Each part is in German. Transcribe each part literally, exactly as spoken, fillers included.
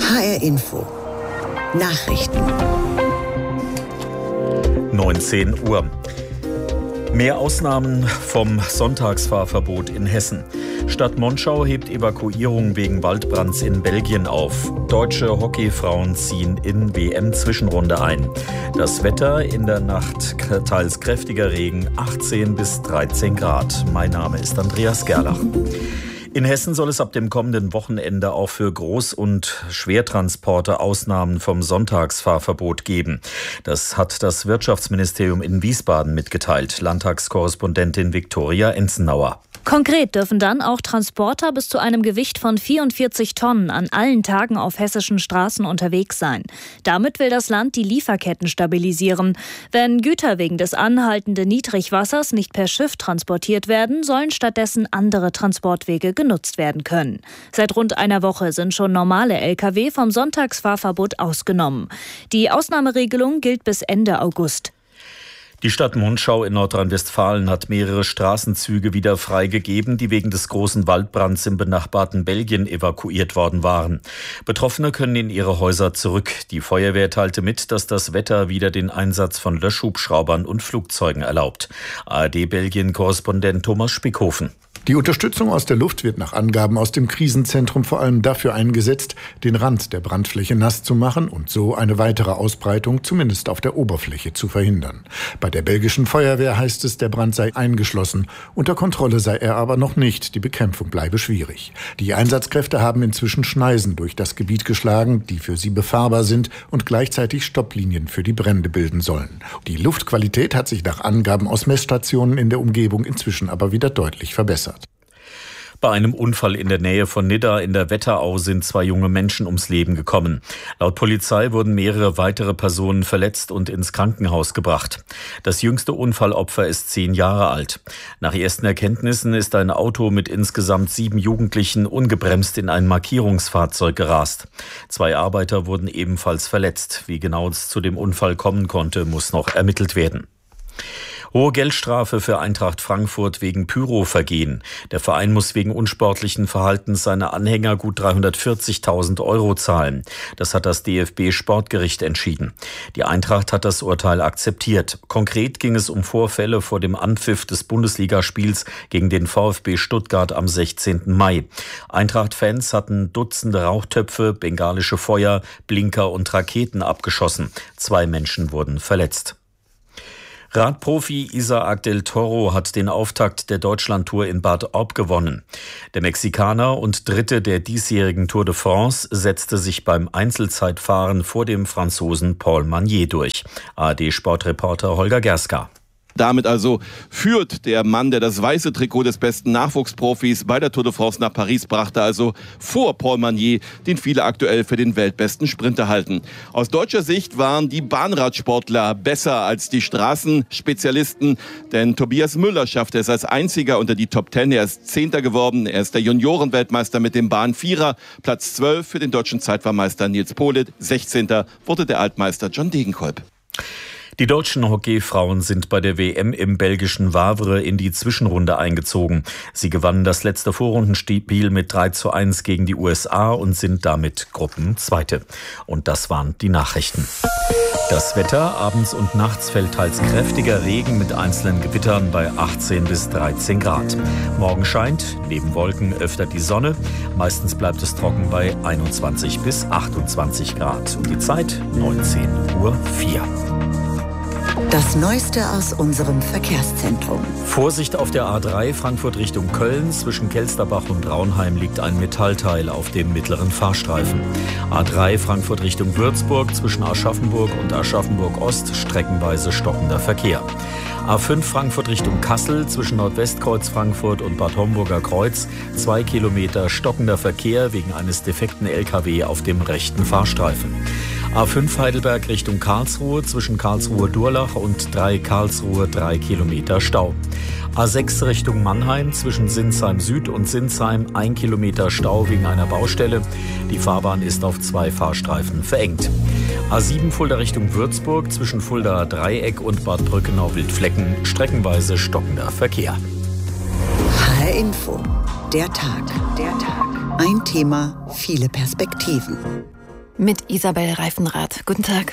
H R Info. Nachrichten. neunzehn Uhr. Mehr Ausnahmen vom Sonntagsfahrverbot in Hessen. Stadt Monschau hebt Evakuierung wegen Waldbrands in Belgien auf. Deutsche Hockeyfrauen ziehen in W M-Zwischenrunde ein. Das Wetter: in der Nacht teils kräftiger Regen, achtzehn bis dreizehn Grad. Mein Name ist Andreas Gerlach. In Hessen soll es ab dem kommenden Wochenende auch für Groß- und Schwertransporte Ausnahmen vom Sonntagsfahrverbot geben. Das hat das Wirtschaftsministerium in Wiesbaden mitgeteilt. Landtagskorrespondentin Viktoria Enzenauer. Konkret dürfen dann auch Transporter bis zu einem Gewicht von vierundvierzig Tonnen an allen Tagen auf hessischen Straßen unterwegs sein. Damit will das Land die Lieferketten stabilisieren. Wenn Güter wegen des anhaltenden Niedrigwassers nicht per Schiff transportiert werden, sollen stattdessen andere Transportwege genutzt werden können. Seit rund einer Woche sind schon normale L K W vom Sonntagsfahrverbot ausgenommen. Die Ausnahmeregelung gilt bis Ende August. Die Stadt Monschau in Nordrhein-Westfalen hat mehrere Straßenzüge wieder freigegeben, die wegen des großen Waldbrands im benachbarten Belgien evakuiert worden waren. Betroffene können in ihre Häuser zurück. Die Feuerwehr teilte mit, dass das Wetter wieder den Einsatz von Löschhubschraubern und Flugzeugen erlaubt. A R D-Belgien-Korrespondent Thomas Spickhofen. Die Unterstützung aus der Luft wird nach Angaben aus dem Krisenzentrum vor allem dafür eingesetzt, den Rand der Brandfläche nass zu machen und so eine weitere Ausbreitung zumindest auf der Oberfläche zu verhindern. Bei der belgischen Feuerwehr heißt es, der Brand sei eingeschlossen. Unter Kontrolle sei er aber noch nicht. Die Bekämpfung bleibe schwierig. Die Einsatzkräfte haben inzwischen Schneisen durch das Gebiet geschlagen, die für sie befahrbar sind und gleichzeitig Stopplinien für die Brände bilden sollen. Die Luftqualität hat sich nach Angaben aus Messstationen in der Umgebung inzwischen aber wieder deutlich verbessert. Bei einem Unfall in der Nähe von Nidda in der Wetterau sind zwei junge Menschen ums Leben gekommen. Laut Polizei wurden mehrere weitere Personen verletzt und ins Krankenhaus gebracht. Das jüngste Unfallopfer ist zehn Jahre alt. Nach ersten Erkenntnissen ist ein Auto mit insgesamt sieben Jugendlichen ungebremst in ein Markierungsfahrzeug gerast. Zwei Arbeiter wurden ebenfalls verletzt. Wie genau es zu dem Unfall kommen konnte, muss noch ermittelt werden. Hohe Geldstrafe für Eintracht Frankfurt wegen Pyrovergehen. Der Verein muss wegen unsportlichen Verhaltens seine Anhänger gut dreihundertvierzigtausend Euro zahlen. Das hat das D F B-Sportgericht entschieden. Die Eintracht hat das Urteil akzeptiert. Konkret ging es um Vorfälle vor dem Anpfiff des Bundesligaspiels gegen den VfB Stuttgart am sechzehnten Mai. Eintracht-Fans hatten Dutzende Rauchtöpfe, bengalische Feuer, Blinker und Raketen abgeschossen. Zwei Menschen wurden verletzt. Radprofi Isaac del Toro hat den Auftakt der Deutschlandtour in Bad Orb gewonnen. Der Mexikaner und Dritte der diesjährigen Tour de France setzte sich beim Einzelzeitfahren vor dem Franzosen Paul Magnier durch. A R D-Sportreporter Holger Gerska. Damit also führt der Mann, der das weiße Trikot des besten Nachwuchsprofis bei der Tour de France nach Paris brachte, also vor Paul Magnier, den viele aktuell für den weltbesten Sprinter halten. Aus deutscher Sicht waren die Bahnradsportler besser als die Straßenspezialisten, denn Tobias Müller schaffte es als einziger unter die Top Ten. Er ist Zehnter geworden, er ist der Juniorenweltmeister mit dem Bahnvierer, Platz zwölf für den deutschen Zeitfahrmeister Nils Politt, sechzehnter wurde der Altmeister John Degenkolb. Die deutschen Hockeyfrauen sind bei der W M im belgischen Wavre in die Zwischenrunde eingezogen. Sie gewannen das letzte Vorrundenspiel mit drei zu eins gegen die U S A und sind damit Gruppenzweite. Und das waren die Nachrichten. Das Wetter: abends und nachts fällt teils kräftiger Regen mit einzelnen Gewittern bei achtzehn bis dreizehn Grad. Morgen scheint neben Wolken öfter die Sonne. Meistens bleibt es trocken bei einundzwanzig bis achtundzwanzig Grad. Und die Zeit neunzehn Uhr vier. Das Neueste aus unserem Verkehrszentrum. Vorsicht auf der A drei Frankfurt Richtung Köln. Zwischen Kelsterbach und Raunheim liegt ein Metallteil auf dem mittleren Fahrstreifen. A drei Frankfurt Richtung Würzburg. Zwischen Aschaffenburg und Aschaffenburg Ost streckenweise stockender Verkehr. A fünf Frankfurt Richtung Kassel. Zwischen Nordwestkreuz Frankfurt und Bad Homburger Kreuz. Zwei Kilometer stockender Verkehr wegen eines defekten L K W auf dem rechten Fahrstreifen. A fünf Heidelberg Richtung Karlsruhe. Zwischen Karlsruhe-Durlach und drei Karlsruhe drei Kilometer Stau. A sechs Richtung Mannheim. Zwischen Sinsheim Süd und Sinsheim ein Kilometer Stau wegen einer Baustelle. Die Fahrbahn ist auf zwei Fahrstreifen verengt. A sieben Fulda Richtung Würzburg. Zwischen Fulda Dreieck und Bad Brückenau-Wildflecken streckenweise stockender Verkehr. H R Info. Der Tag. Der Tag. Ein Thema, viele Perspektiven. Mit Isabel Reifenrath. Guten Tag.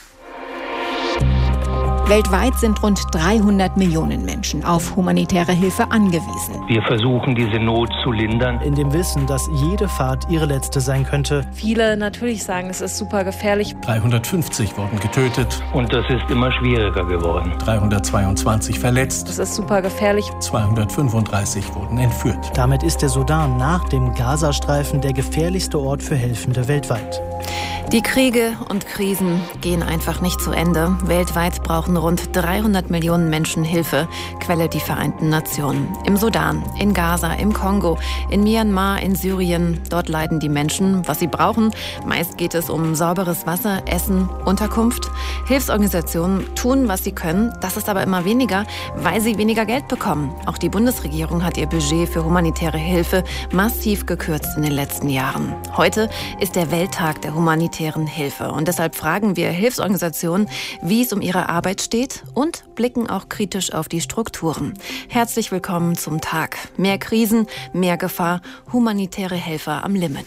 Weltweit sind rund dreihundert Millionen Menschen auf humanitäre Hilfe angewiesen. Wir versuchen, diese Not zu lindern. In dem Wissen, dass jede Fahrt ihre letzte sein könnte. Viele natürlich sagen, es ist super gefährlich. dreihundertfünfzig wurden getötet. Und das ist immer schwieriger geworden. dreihundertzweiundzwanzig verletzt. Es ist super gefährlich. zweihundertfünfunddreißig wurden entführt. Damit ist der Sudan nach dem Gazastreifen der gefährlichste Ort für Helfende weltweit. Die Kriege und Krisen gehen einfach nicht zu Ende. Weltweit brauchen rund dreihundert Millionen Menschen Hilfe, Quelle die Vereinten Nationen. Im Sudan, in Gaza, im Kongo, in Myanmar, in Syrien. Dort leiden die Menschen, was sie brauchen. Meist geht es um sauberes Wasser, Essen, Unterkunft. Hilfsorganisationen tun, was sie können. Das ist aber immer weniger, weil sie weniger Geld bekommen. Auch die Bundesregierung hat ihr Budget für humanitäre Hilfe massiv gekürzt in den letzten Jahren. Heute ist der Welttag der humanitären Hilfe. Und deshalb fragen wir Hilfsorganisationen, wie es um ihre Arbeit steht und blicken auch kritisch auf die Strukturen. Herzlich willkommen zum Tag. Mehr Krisen, mehr Gefahr, humanitäre Helfer am Limit.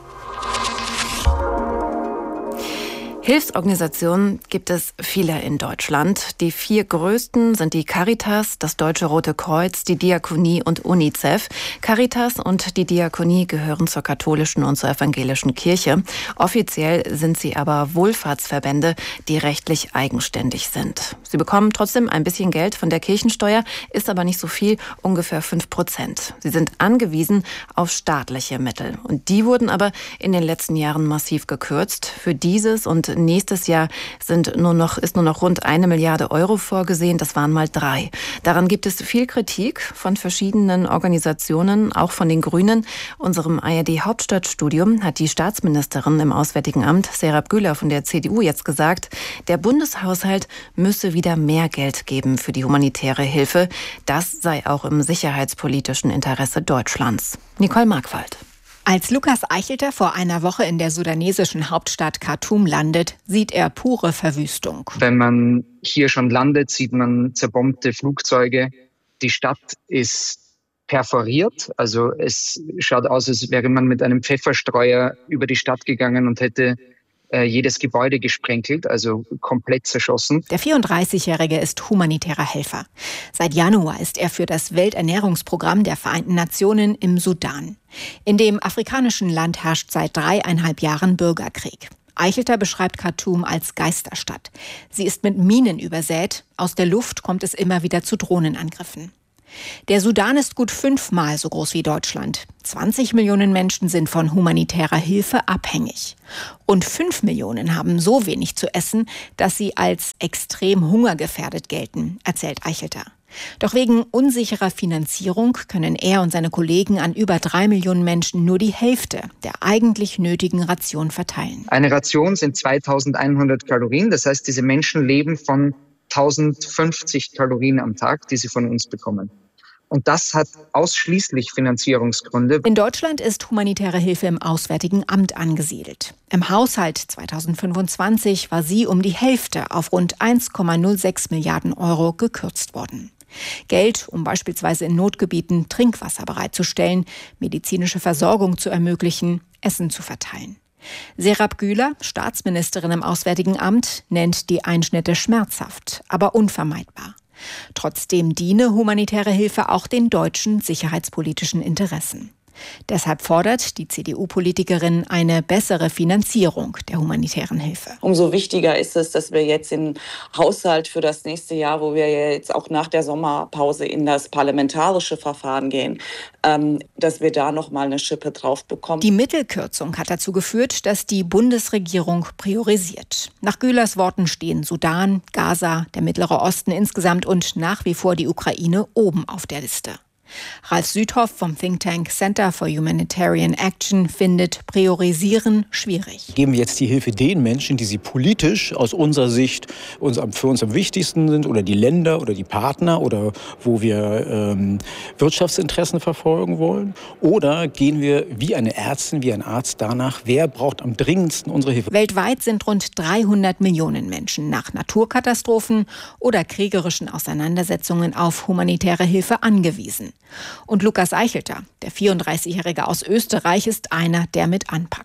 Hilfsorganisationen gibt es viele in Deutschland. Die vier größten sind die Caritas, das Deutsche Rote Kreuz, die Diakonie und UNICEF. Caritas und die Diakonie gehören zur katholischen und zur evangelischen Kirche. Offiziell sind sie aber Wohlfahrtsverbände, die rechtlich eigenständig sind. Sie bekommen trotzdem ein bisschen Geld von der Kirchensteuer, ist aber nicht so viel, ungefähr fünf Prozent. Sie sind angewiesen auf staatliche Mittel. Und die wurden aber in den letzten Jahren massiv gekürzt. Für dieses und nächstes Jahr sind nur noch, ist nur noch rund eine Milliarde Euro vorgesehen. Das waren mal drei. Daran gibt es viel Kritik von verschiedenen Organisationen, auch von den Grünen. Unserem A R D-Hauptstadtstudium hat die Staatsministerin im Auswärtigen Amt, Serap Güler von der C D U, jetzt gesagt, der Bundeshaushalt müsse wieder mehr Geld geben für die humanitäre Hilfe. Das sei auch im sicherheitspolitischen Interesse Deutschlands. Nicole Markwald. Als Lukas Eichelter vor einer Woche in der sudanesischen Hauptstadt Khartoum landet, sieht er pure Verwüstung. Wenn man hier schon landet, sieht man zerbombte Flugzeuge. Die Stadt ist perforiert. Also es schaut aus, als wäre man mit einem Pfefferstreuer über die Stadt gegangen und hätte äh, jedes Gebäude gesprenkelt, also komplett zerschossen. Der vierunddreißigjährige ist humanitärer Helfer. Seit Januar ist er für das Welternährungsprogramm der Vereinten Nationen im Sudan. In dem afrikanischen Land herrscht seit dreieinhalb Jahren Bürgerkrieg. Eichelter beschreibt Khartoum als Geisterstadt. Sie ist mit Minen übersät. Aus der Luft kommt es immer wieder zu Drohnenangriffen. Der Sudan ist gut fünfmal so groß wie Deutschland. zwanzig Millionen Menschen sind von humanitärer Hilfe abhängig. Und fünf Millionen haben so wenig zu essen, dass sie als extrem hungergefährdet gelten, erzählt Eichelter. Doch wegen unsicherer Finanzierung können er und seine Kollegen an über drei Millionen Menschen nur die Hälfte der eigentlich nötigen Ration verteilen. Eine Ration sind zweitausendeinhundert Kalorien. Das heißt, diese Menschen leben von tausendfünfzig Kalorien am Tag, die sie von uns bekommen. Und das hat ausschließlich Finanzierungsgründe. In Deutschland ist humanitäre Hilfe im Auswärtigen Amt angesiedelt. Im Haushalt zweitausendfünfundzwanzig war sie um die Hälfte auf rund eins Komma null sechs Milliarden Euro gekürzt worden. Geld, um beispielsweise in Notgebieten Trinkwasser bereitzustellen, medizinische Versorgung zu ermöglichen, Essen zu verteilen. Serap Güler, Staatsministerin im Auswärtigen Amt, nennt die Einschnitte schmerzhaft, aber unvermeidbar. Trotzdem diene humanitäre Hilfe auch den deutschen sicherheitspolitischen Interessen. Deshalb fordert die C D U-Politikerin eine bessere Finanzierung der humanitären Hilfe. Umso wichtiger ist es, dass wir jetzt den Haushalt für das nächste Jahr, wo wir jetzt auch nach der Sommerpause in das parlamentarische Verfahren gehen, ähm, dass wir da noch mal eine Schippe drauf bekommen. Die Mittelkürzung hat dazu geführt, dass die Bundesregierung priorisiert. Nach Gülers Worten stehen Sudan, Gaza, der Mittlere Osten insgesamt und nach wie vor die Ukraine oben auf der Liste. Ralf Südhoff vom Think Tank Center for Humanitarian Action findet Priorisieren schwierig. Geben wir jetzt die Hilfe den Menschen, die sie politisch aus unserer Sicht uns, für uns am wichtigsten sind, oder die Länder oder die Partner oder wo wir ähm, Wirtschaftsinteressen verfolgen wollen? Oder gehen wir wie eine Ärztin, wie ein Arzt danach, wer braucht am dringendsten unsere Hilfe? Weltweit sind rund dreihundert Millionen Menschen nach Naturkatastrophen oder kriegerischen Auseinandersetzungen auf humanitäre Hilfe angewiesen. Und Lukas Eichelter, der vierunddreißigjährige aus Österreich, ist einer, der mit anpackt.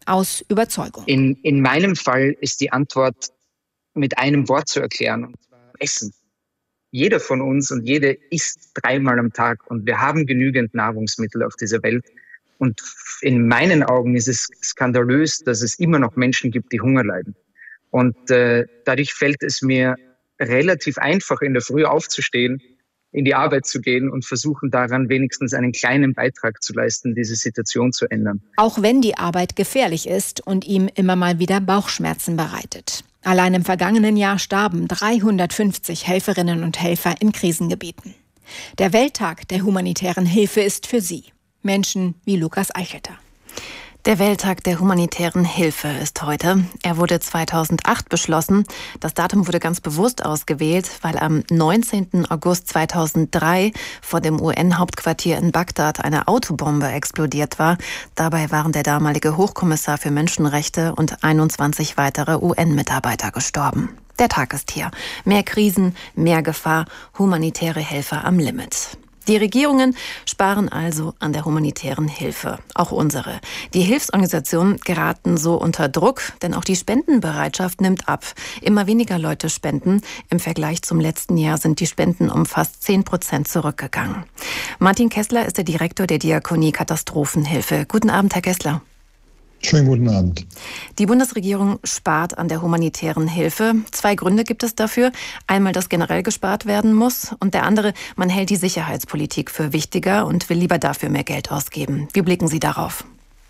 aus Überzeugung. In, in meinem Fall ist die Antwort mit einem Wort zu erklären, und zwar Essen. Jeder von uns und jede isst dreimal am Tag und wir haben genügend Nahrungsmittel auf dieser Welt. Und in meinen Augen ist es skandalös, dass es immer noch Menschen gibt, die Hunger leiden. Und äh, dadurch fällt es mir relativ einfach, in der Früh aufzustehen, in die Arbeit zu gehen und versuchen daran wenigstens einen kleinen Beitrag zu leisten, diese Situation zu ändern. Auch wenn die Arbeit gefährlich ist und ihm immer mal wieder Bauchschmerzen bereitet. Allein im vergangenen Jahr starben dreihundertfünfzig Helferinnen und Helfer in Krisengebieten. Der Welttag der humanitären Hilfe ist für sie Menschen wie Lukas Eichelter. Der Welttag der humanitären Hilfe ist heute. Er wurde zweitausendacht beschlossen. Das Datum wurde ganz bewusst ausgewählt, weil am neunzehnten August zweitausenddrei vor dem U N-Hauptquartier in Bagdad eine Autobombe explodiert war. Dabei waren der damalige Hochkommissar für Menschenrechte und einundzwanzig weitere U N-Mitarbeiter gestorben. Der Tag ist hier. Mehr Krisen, mehr Gefahr, humanitäre Hilfe am Limit. Die Regierungen sparen also an der humanitären Hilfe, auch unsere. Die Hilfsorganisationen geraten so unter Druck, denn auch die Spendenbereitschaft nimmt ab. Immer weniger Leute spenden. Im Vergleich zum letzten Jahr sind die Spenden um fast zehn Prozent zurückgegangen. Martin Kessler ist der Direktor der Diakonie Katastrophenhilfe. Guten Abend, Herr Kessler. Schönen guten Abend. Die Bundesregierung spart an der humanitären Hilfe. Zwei Gründe gibt es dafür. Einmal, dass generell gespart werden muss. Und der andere, man hält die Sicherheitspolitik für wichtiger und will lieber dafür mehr Geld ausgeben. Wie blicken Sie darauf?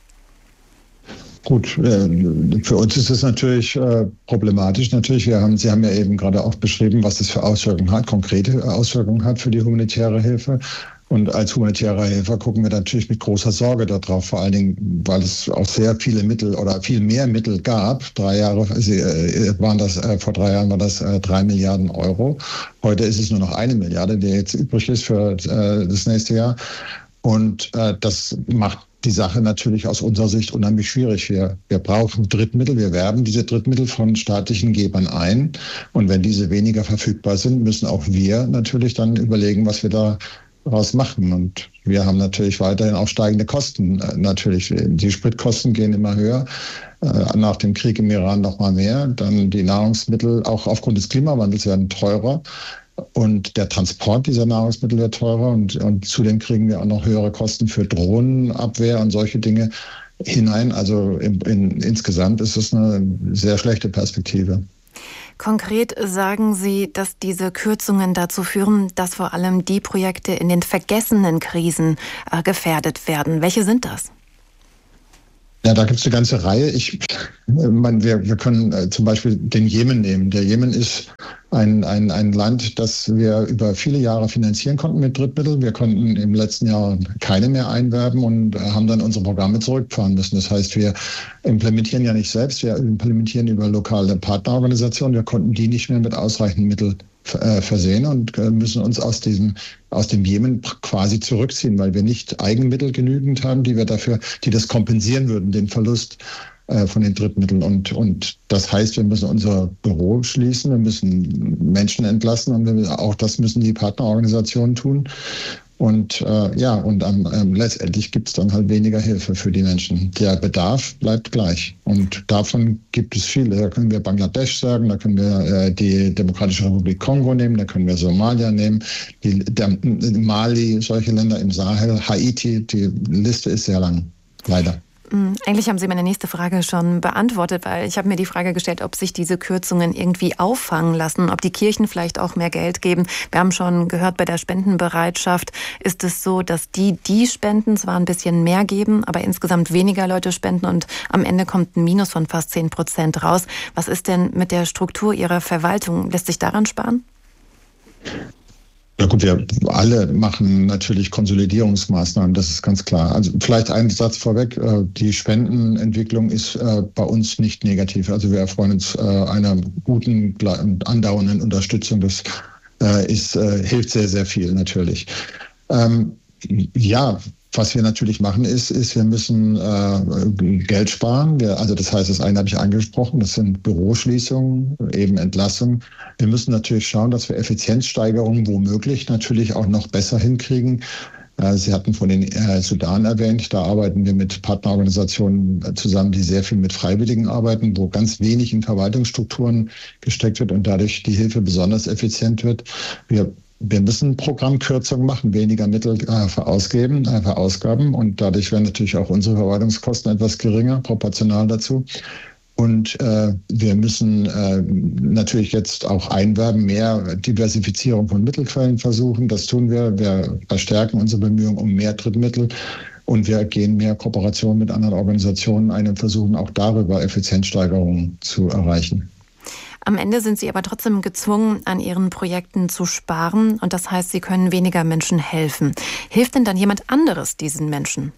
Gut, für uns ist es natürlich problematisch. Natürlich, wir haben, Sie haben ja eben gerade auch beschrieben, was das für Auswirkungen hat, konkrete Auswirkungen hat für die humanitäre Hilfe. Und als humanitärer Helfer gucken wir natürlich mit großer Sorge darauf, vor allen Dingen, weil es auch sehr viele Mittel oder viel mehr Mittel gab. Drei Jahre waren das, vor drei Jahren war das drei Milliarden Euro. Heute ist es nur noch eine Milliarde, die jetzt übrig ist für das nächste Jahr. Und das macht die Sache natürlich aus unserer Sicht unheimlich schwierig. Wir, wir brauchen Drittmittel, wir werben diese Drittmittel von staatlichen Gebern ein. Und wenn diese weniger verfügbar sind, müssen auch wir natürlich dann überlegen, was wir da daraus machen. Und wir haben natürlich weiterhin auch steigende Kosten. Natürlich, die Spritkosten gehen immer höher. Nach dem Krieg im Iran noch mal mehr. Dann die Nahrungsmittel, auch aufgrund des Klimawandels, werden teurer. Und der Transport dieser Nahrungsmittel wird teurer. Und, und zudem kriegen wir auch noch höhere Kosten für Drohnenabwehr und solche Dinge hinein. Also in, in, insgesamt ist es eine sehr schlechte Perspektive. Konkret sagen Sie, dass diese Kürzungen dazu führen, dass vor allem die Projekte in den vergessenen Krisen äh, gefährdet werden. Welche sind das? Ja, da gibt es eine ganze Reihe. Ich, man, wir, wir können äh, zum Beispiel den Jemen nehmen. Der Jemen ist ein, ein, ein Land, das wir über viele Jahre finanzieren konnten mit Drittmitteln. Wir konnten im letzten Jahr keine mehr einwerben und äh, haben dann unsere Programme zurückfahren müssen. Das heißt, wir implementieren ja nicht selbst, wir implementieren über lokale Partnerorganisationen. Wir konnten die nicht mehr mit ausreichend Mitteln versehen und müssen uns aus diesem, aus dem Jemen quasi zurückziehen, weil wir nicht Eigenmittel genügend haben, die wir dafür, die das kompensieren würden, den Verlust äh, von den Drittmitteln. Und, und das heißt, wir müssen unser Büro schließen, wir müssen Menschen entlassen und wir, auch das müssen die Partnerorganisationen tun. Und äh, ja, und ähm, ähm, letztendlich gibt es dann halt weniger Hilfe für die Menschen. Der Bedarf bleibt gleich. Und davon gibt es viele. Da können wir Bangladesch sagen, da können wir äh, die Demokratische Republik Kongo nehmen, da können wir Somalia nehmen, die, der, Mali, solche Länder im Sahel, Haiti, die Liste ist sehr lang, leider. Eigentlich haben Sie meine nächste Frage schon beantwortet, weil ich habe mir die Frage gestellt, ob sich diese Kürzungen irgendwie auffangen lassen, ob die Kirchen vielleicht auch mehr Geld geben. Wir haben schon gehört, bei der Spendenbereitschaft ist es so, dass die, die spenden, zwar ein bisschen mehr geben, aber insgesamt weniger Leute spenden und am Ende kommt ein Minus von fast zehn Prozent raus. Was ist denn mit der Struktur Ihrer Verwaltung? Lässt sich daran sparen? Ja gut, wir alle machen natürlich Konsolidierungsmaßnahmen, das ist ganz klar. Also vielleicht einen Satz vorweg, die Spendenentwicklung ist bei uns nicht negativ. Also wir erfreuen uns einer guten, andauernden Unterstützung. Das ist, hilft sehr, sehr viel natürlich. Ja, was wir natürlich machen ist, ist wir müssen äh, Geld sparen. Wir, also das heißt, das eine habe ich angesprochen, das sind Büroschließungen, eben Entlassungen. Wir müssen natürlich schauen, dass wir Effizienzsteigerungen womöglich natürlich auch noch besser hinkriegen. Sie hatten von den Sudan erwähnt, da arbeiten wir mit Partnerorganisationen zusammen, die sehr viel mit Freiwilligen arbeiten, wo ganz wenig in Verwaltungsstrukturen gesteckt wird und dadurch die Hilfe besonders effizient wird. Wir Wir müssen Programmkürzungen machen, weniger Mittel äh, verausgeben, äh, verausgaben und dadurch werden natürlich auch unsere Verwaltungskosten etwas geringer, proportional dazu. Und äh, wir müssen äh, natürlich jetzt auch einwerben, mehr Diversifizierung von Mittelquellen versuchen. Das tun wir. Wir verstärken unsere Bemühungen um mehr Drittmittel und wir gehen mehr Kooperation mit anderen Organisationen ein und versuchen auch darüber Effizienzsteigerungen zu erreichen. Am Ende sind Sie aber trotzdem gezwungen, an Ihren Projekten zu sparen. Und das heißt, Sie können weniger Menschen helfen. Hilft denn dann jemand anderes diesen Menschen?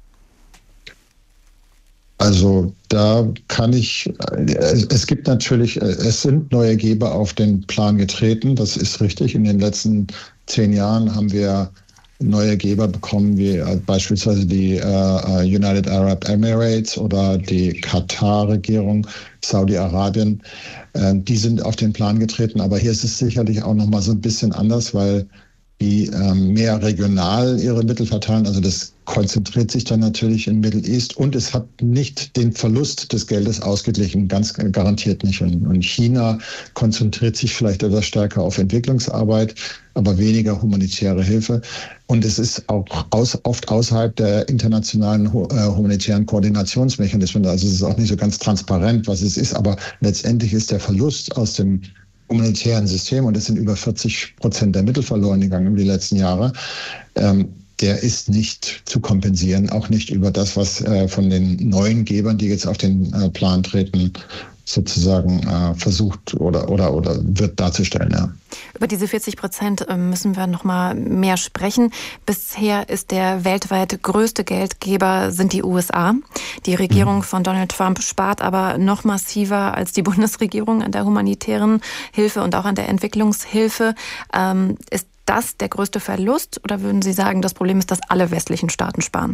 Also da kann ich, es gibt natürlich, es sind neue Geber auf den Plan getreten. Das ist richtig. In den letzten zehn Jahren haben wir neue Geber bekommen, wie beispielsweise die äh, United Arab Emirates oder die Katar-Regierung, Saudi-Arabien. Äh, die sind auf den Plan getreten, aber hier ist es sicherlich auch nochmal so ein bisschen anders, weil die ähm, mehr regional ihre Mittel verteilen. Also das konzentriert sich dann natürlich in Middle East und es hat nicht den Verlust des Geldes ausgeglichen, ganz garantiert nicht. Und, und China konzentriert sich vielleicht etwas stärker auf Entwicklungsarbeit, aber weniger humanitäre Hilfe. Und es ist auch aus, oft außerhalb der internationalen äh, humanitären Koordinationsmechanismen. Also es ist auch nicht so ganz transparent, was es ist, aber letztendlich ist der Verlust aus dem humanitären System, und es sind über vierzig Prozent der Mittel verloren gegangen über die letzten Jahre, ähm, der ist nicht zu kompensieren, auch nicht über das, was äh, von den neuen Gebern, die jetzt auf den äh, Plan treten, sozusagen äh, versucht oder, oder, oder wird darzustellen. Ja. Über diese vierzig Prozent müssen wir noch mal mehr sprechen. Bisher ist der weltweit größte Geldgeber sind die U S A. Die Regierung von Donald Trump spart aber noch massiver als die Bundesregierung an der humanitären Hilfe und auch an der Entwicklungshilfe. Ähm, ist das der größte Verlust oder würden Sie sagen, das Problem ist, dass alle westlichen Staaten sparen?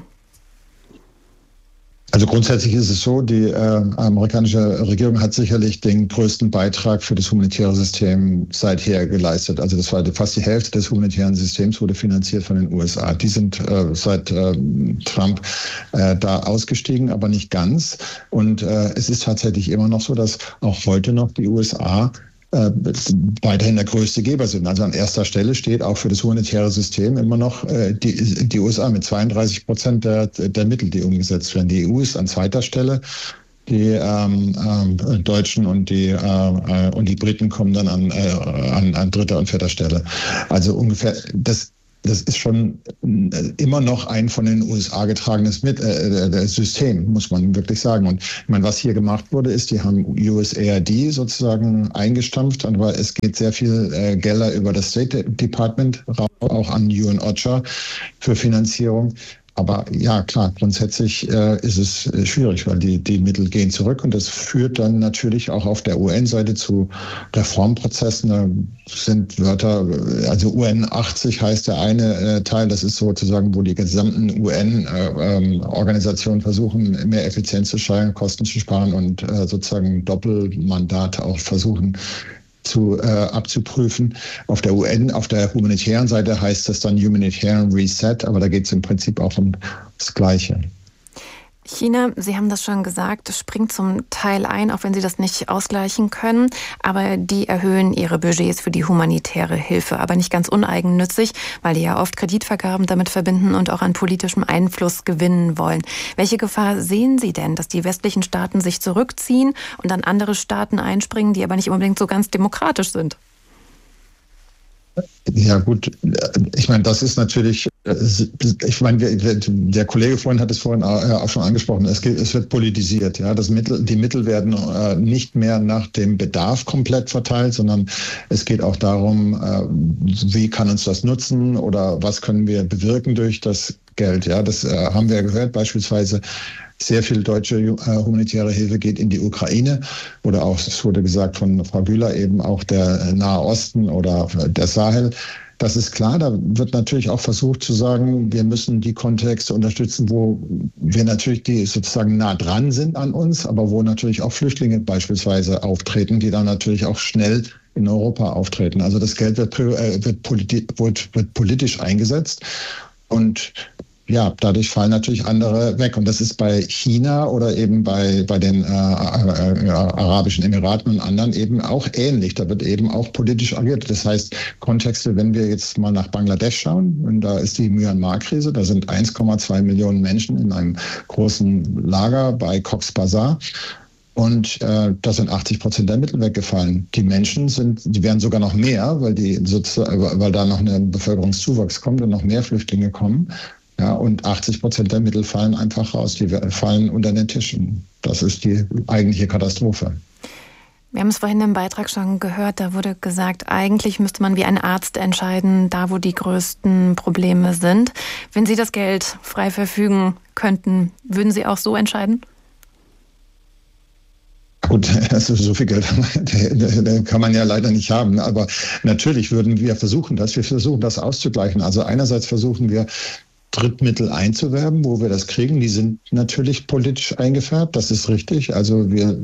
Also grundsätzlich ist es so, die äh, amerikanische Regierung hat sicherlich den größten Beitrag für das humanitäre System seither geleistet. Also das war fast die Hälfte des humanitären Systems wurde finanziert von den U S A. Die sind äh, seit äh, Trump äh, da ausgestiegen, aber nicht ganz. Und äh, es ist tatsächlich immer noch so, dass auch heute noch die U S A äh, weiterhin der größte Geber sind. Also an erster Stelle steht auch für das humanitäre System immer noch äh, die, die U S A mit zweiunddreißig Prozent der, der Mittel, die umgesetzt werden. Die E U ist an zweiter Stelle. Die ähm, äh, Deutschen und die äh, und die Briten kommen dann an, äh, an, an dritter und vierter Stelle. Also ungefähr das. Das ist schon immer noch ein von den U S A getragenes Mit äh, System, muss man wirklich sagen. Und ich meine, was hier gemacht wurde, ist, die haben U S A I D sozusagen eingestampft, aber es geht sehr viel äh, Gelder über das State Department, auch an U N OCHA für Finanzierung. Aber ja, klar, grundsätzlich äh, ist es äh, schwierig, weil die, die Mittel gehen zurück und das führt dann natürlich auch auf der U N-Seite zu Reformprozessen. Da sind Wörter, also U N achtzig heißt der eine äh, Teil, das ist sozusagen, wo die gesamten U N-Organisationen äh, versuchen, mehr Effizienz zu steigern, Kosten zu sparen und äh, sozusagen Doppelmandate auch versuchen, zu äh, abzuprüfen. Auf der U N, auf der humanitären Seite heißt das dann Humanitarian Reset, aber da geht es im Prinzip auch um das Gleiche. China, Sie haben das schon gesagt, springt zum Teil ein, auch wenn Sie das nicht ausgleichen können. Aber die erhöhen ihre Budgets für die humanitäre Hilfe. Aber nicht ganz uneigennützig, weil die ja oft Kreditvergaben damit verbinden und auch an politischem Einfluss gewinnen wollen. Welche Gefahr sehen Sie denn, dass die westlichen Staaten sich zurückziehen und dann andere Staaten einspringen, die aber nicht unbedingt so ganz demokratisch sind? Ja gut, ich meine, das ist natürlich, ich meine, der Kollege vorhin hat es vorhin auch schon angesprochen, es, geht, es wird politisiert. Ja, das Mittel, die Mittel werden nicht mehr nach dem Bedarf komplett verteilt, sondern es geht auch darum, wie kann uns das nutzen oder was können wir bewirken durch das Geld. Ja, das haben wir gehört, beispielsweise. Sehr viel deutsche äh, humanitäre Hilfe geht in die Ukraine oder auch, es wurde gesagt von Frau Bühler, eben auch der Nahe Osten oder der Sahel. Das ist klar, da wird natürlich auch versucht zu sagen, wir müssen die Kontexte unterstützen, wo wir natürlich die sozusagen nah dran sind an uns, aber wo natürlich auch Flüchtlinge beispielsweise auftreten, die dann natürlich auch schnell in Europa auftreten. Also das Geld wird, äh, wird, politi- wird, wird politisch eingesetzt. Und ja, dadurch fallen natürlich andere weg. Und das ist bei China oder eben bei, bei den äh, äh, Arabischen Emiraten und anderen eben auch ähnlich. Da wird eben auch politisch agiert. Das heißt, Kontexte, wenn wir jetzt mal nach Bangladesch schauen, und da ist die Myanmar-Krise, da sind eins Komma zwei Millionen Menschen in einem großen Lager bei Cox's Bazar. Und äh, da sind achtzig Prozent der Mittel weggefallen. Die Menschen sind, die werden sogar noch mehr, weil, die, weil da noch ein Bevölkerungszuwachs kommt und noch mehr Flüchtlinge kommen. Ja, und achtzig Prozent der Mittel fallen einfach raus, die fallen unter den Tischen. Das ist die eigentliche Katastrophe. Wir haben es vorhin im Beitrag schon gehört, da wurde gesagt, eigentlich müsste man wie ein Arzt entscheiden, da wo die größten Probleme sind. Wenn Sie das Geld frei verfügen könnten, würden Sie auch so entscheiden? Gut, also so viel Geld kann man ja leider nicht haben. Aber natürlich würden wir versuchen das. Wir versuchen das auszugleichen. Also einerseits versuchen wir, Drittmittel einzuwerben, wo wir das kriegen. Die sind natürlich politisch eingefärbt, das ist richtig. Also wir,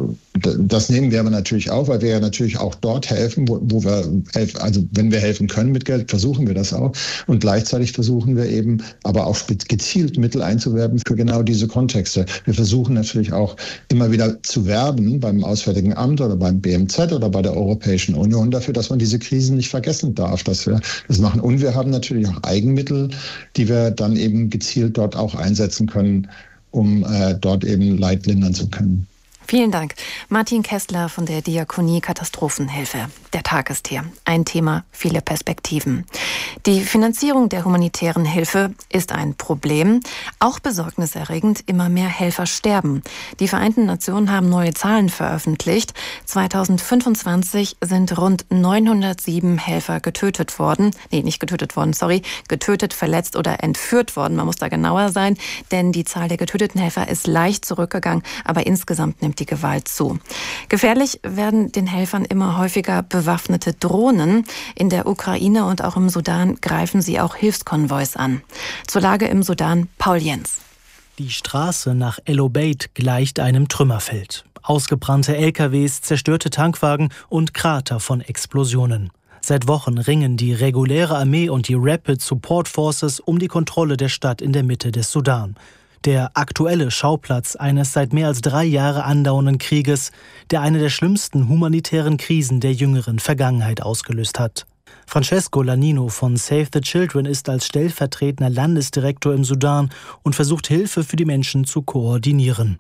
das nehmen wir aber natürlich auf, weil wir ja natürlich auch dort helfen, wo, wo wir helfen. Also wenn wir helfen können mit Geld, versuchen wir das auch. Und gleichzeitig versuchen wir eben aber auch gezielt Mittel einzuwerben für genau diese Kontexte. Wir versuchen natürlich auch immer wieder zu werben beim Auswärtigen Amt oder beim B M Z oder bei der Europäischen Union dafür, dass man diese Krisen nicht vergessen darf, dass wir das machen. Und wir haben natürlich auch Eigenmittel, die wir dann eben gezielt dort auch einsetzen können, um äh, dort eben Leid lindern zu können. Vielen Dank. Martin Kessler von der Diakonie Katastrophenhilfe. Der Tag ist hier. Ein Thema, viele Perspektiven. Die Finanzierung der humanitären Hilfe ist ein Problem. Auch besorgniserregend, immer mehr Helfer sterben. Die Vereinten Nationen haben neue Zahlen veröffentlicht. zweitausendfünfundzwanzig sind rund neunhundertsieben Helfer getötet worden. Nee, nicht getötet worden, sorry. Getötet, verletzt oder entführt worden. Man muss da genauer sein, denn die Zahl der getöteten Helfer ist leicht zurückgegangen, aber insgesamt nimmt die Gewalt zu. Gefährlich werden den Helfern immer häufiger bewaffnete Drohnen. In der Ukraine und auch im Sudan greifen sie auch Hilfskonvois an. Zur Lage im Sudan, Paul Jens. Die Straße nach El Obeid gleicht einem Trümmerfeld. Ausgebrannte L K Ws, zerstörte Tankwagen und Krater von Explosionen. Seit Wochen ringen die reguläre Armee und die Rapid Support Forces um die Kontrolle der Stadt in der Mitte des Sudan. Der aktuelle Schauplatz eines seit mehr als drei Jahre andauernden Krieges, der eine der schlimmsten humanitären Krisen der jüngeren Vergangenheit ausgelöst hat. Francesco Lanino von Save the Children ist als stellvertretender Landesdirektor im Sudan und versucht, Hilfe für die Menschen zu koordinieren.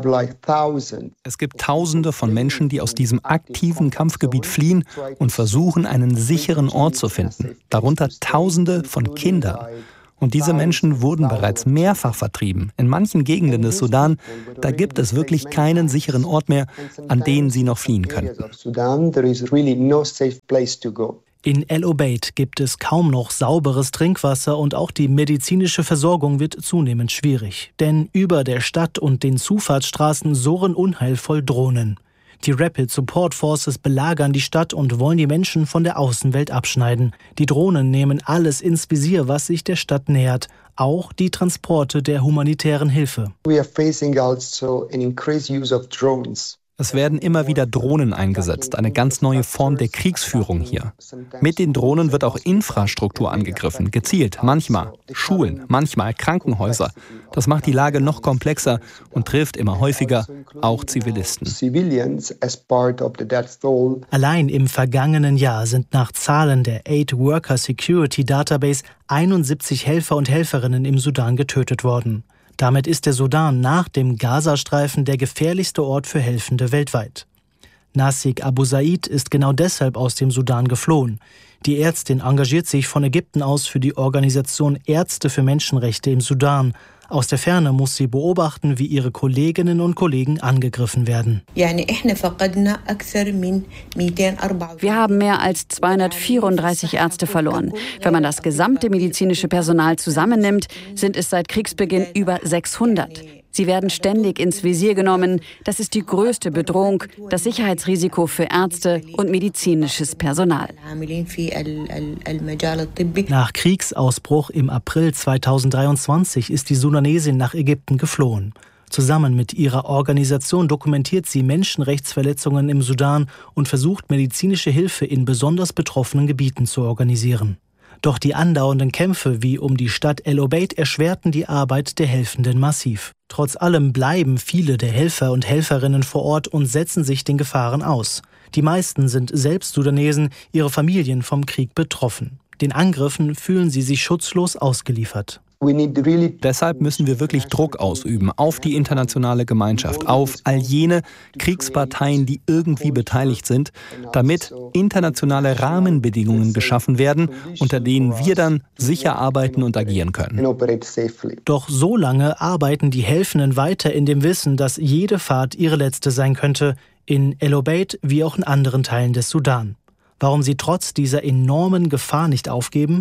Es gibt Tausende von Menschen, die aus diesem aktiven Kampfgebiet fliehen und versuchen, einen sicheren Ort zu finden. Darunter Tausende von Kindern. Und diese Menschen wurden bereits mehrfach vertrieben. In manchen Gegenden des Sudan, da gibt es wirklich keinen sicheren Ort mehr, an den sie noch fliehen könnten. In El Obeid gibt es kaum noch sauberes Trinkwasser und auch die medizinische Versorgung wird zunehmend schwierig. Denn über der Stadt und den Zufahrtsstraßen surren unheilvoll Drohnen. Die Rapid Support Forces belagern die Stadt und wollen die Menschen von der Außenwelt abschneiden. Die Drohnen nehmen alles ins Visier, was sich der Stadt nähert. Auch die Transporte der humanitären Hilfe. We are facing also an increased use of drones. Es werden immer wieder Drohnen eingesetzt, eine ganz neue Form der Kriegsführung hier. Mit den Drohnen wird auch Infrastruktur angegriffen, gezielt, manchmal Schulen, manchmal Krankenhäuser. Das macht die Lage noch komplexer und trifft immer häufiger auch Zivilisten. Allein im vergangenen Jahr sind nach Zahlen der Aid Worker Security Database einundsiebzig Helfer und Helferinnen im Sudan getötet worden. Damit ist der Sudan nach dem Gazastreifen der gefährlichste Ort für Helfende weltweit. Nasik Abu Said ist genau deshalb aus dem Sudan geflohen. Die Ärztin engagiert sich von Ägypten aus für die Organisation Ärzte für Menschenrechte im Sudan. Aus der Ferne muss sie beobachten, wie ihre Kolleginnen und Kollegen angegriffen werden. Wir haben mehr als zweihundertvierunddreißig Ärzte verloren. Wenn man das gesamte medizinische Personal zusammennimmt, sind es seit Kriegsbeginn über sechshundert. Sie werden ständig ins Visier genommen. Das ist die größte Bedrohung, das Sicherheitsrisiko für Ärzte und medizinisches Personal. Nach Kriegsausbruch im April zweitausenddreiundzwanzig ist die Sudanesin nach Ägypten geflohen. Zusammen mit ihrer Organisation dokumentiert sie Menschenrechtsverletzungen im Sudan und versucht, medizinische Hilfe in besonders betroffenen Gebieten zu organisieren. Doch die andauernden Kämpfe wie um die Stadt El Obeid erschwerten die Arbeit der Helfenden massiv. Trotz allem bleiben viele der Helfer und Helferinnen vor Ort und setzen sich den Gefahren aus. Die meisten sind selbst Sudanesen, ihre Familien vom Krieg betroffen. Den Angriffen fühlen sie sich schutzlos ausgeliefert. Deshalb müssen wir wirklich Druck ausüben auf die internationale Gemeinschaft, auf all jene Kriegsparteien, die irgendwie beteiligt sind, damit internationale Rahmenbedingungen geschaffen werden, unter denen wir dann sicher arbeiten und agieren können. Doch so lange arbeiten die Helfenden weiter in dem Wissen, dass jede Fahrt ihre letzte sein könnte, in El Obeid wie auch in anderen Teilen des Sudan. Warum sie trotz dieser enormen Gefahr nicht aufgeben?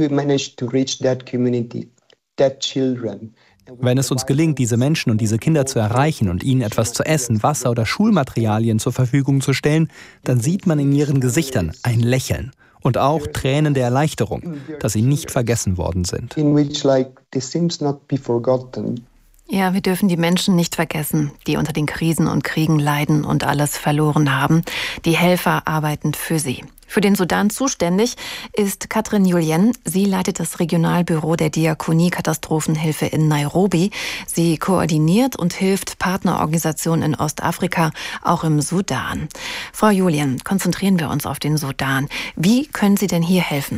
Wenn es uns gelingt, diese Menschen und diese Kinder zu erreichen und ihnen etwas zu essen, Wasser oder Schulmaterialien zur Verfügung zu stellen, dann sieht man in ihren Gesichtern ein Lächeln und auch Tränen der Erleichterung, dass sie nicht vergessen worden sind. Ja, wir dürfen die Menschen nicht vergessen, die unter den Krisen und Kriegen leiden und alles verloren haben. Die Helfer arbeiten für sie. Für den Sudan zuständig ist Katrin Julien. Sie leitet das Regionalbüro der Diakonie Katastrophenhilfe in Nairobi. Sie koordiniert und hilft Partnerorganisationen in Ostafrika, auch im Sudan. Frau Julien, konzentrieren wir uns auf den Sudan. Wie können Sie denn hier helfen?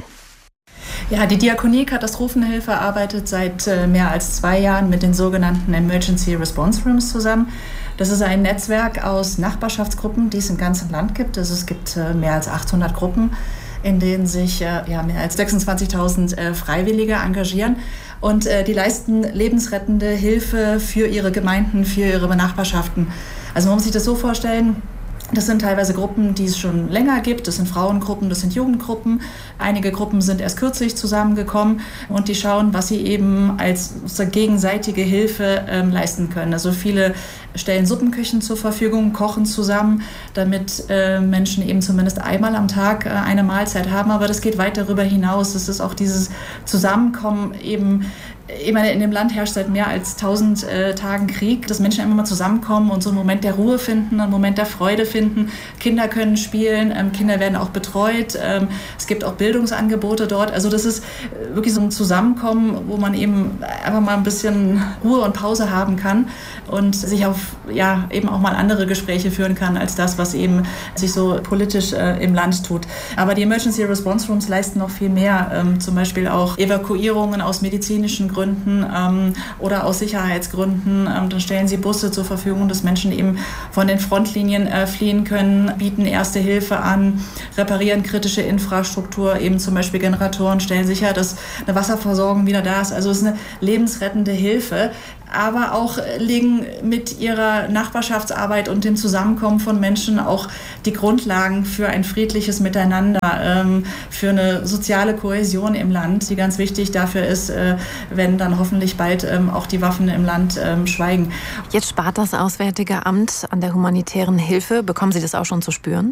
Ja, die Diakonie Katastrophenhilfe arbeitet seit äh, mehr als zwei Jahren mit den sogenannten Emergency Response Rooms zusammen. Das ist ein Netzwerk aus Nachbarschaftsgruppen, die es im ganzen Land gibt. Also es gibt äh, mehr als achthundert Gruppen, in denen sich äh, ja, mehr als sechsundzwanzigtausend äh, Freiwillige engagieren. Und äh, die leisten lebensrettende Hilfe für ihre Gemeinden, für ihre Nachbarschaften. Also man muss sich das so vorstellen. Das sind teilweise Gruppen, die es schon länger gibt. Das sind Frauengruppen, das sind Jugendgruppen. Einige Gruppen sind erst kürzlich zusammengekommen und die schauen, was sie eben als gegenseitige Hilfe ähm, leisten können. Also viele stellen Suppenküchen zur Verfügung, kochen zusammen, damit äh, Menschen eben zumindest einmal am Tag äh, eine Mahlzeit haben. Aber das geht weit darüber hinaus. Es ist auch dieses Zusammenkommen eben. Ich meine, in dem Land herrscht seit mehr als tausend äh, Tagen Krieg, dass Menschen einfach mal zusammenkommen und so einen Moment der Ruhe finden, einen Moment der Freude finden. Kinder können spielen, ähm, Kinder werden auch betreut. Ähm, es gibt auch Bildungsangebote dort. Also das ist wirklich so ein Zusammenkommen, wo man eben einfach mal ein bisschen Ruhe und Pause haben kann und sich auf, ja, eben auch mal andere Gespräche führen kann, als das, was eben sich so politisch äh, im Land tut. Aber die Emergency Response Rooms leisten noch viel mehr. Ähm, zum Beispiel auch Evakuierungen aus medizinischen Gründen. Gründen ähm, oder aus Sicherheitsgründen. Ähm, dann stellen sie Busse zur Verfügung, dass Menschen eben von den Frontlinien äh, fliehen können, bieten Erste Hilfe an, reparieren kritische Infrastruktur, eben zum Beispiel Generatoren, stellen sicher, dass eine Wasserversorgung wieder da ist. Also es ist eine lebensrettende Hilfe. Aber auch legen mit ihrer Nachbarschaftsarbeit und dem Zusammenkommen von Menschen auch die Grundlagen für ein friedliches Miteinander, ähm, für eine soziale Kohäsion im Land, die ganz wichtig dafür ist, äh, wenn dann hoffentlich bald ähm, auch die Waffen im Land ähm, schweigen. Jetzt spart das Auswärtige Amt an der humanitären Hilfe. Bekommen Sie das auch schon zu spüren?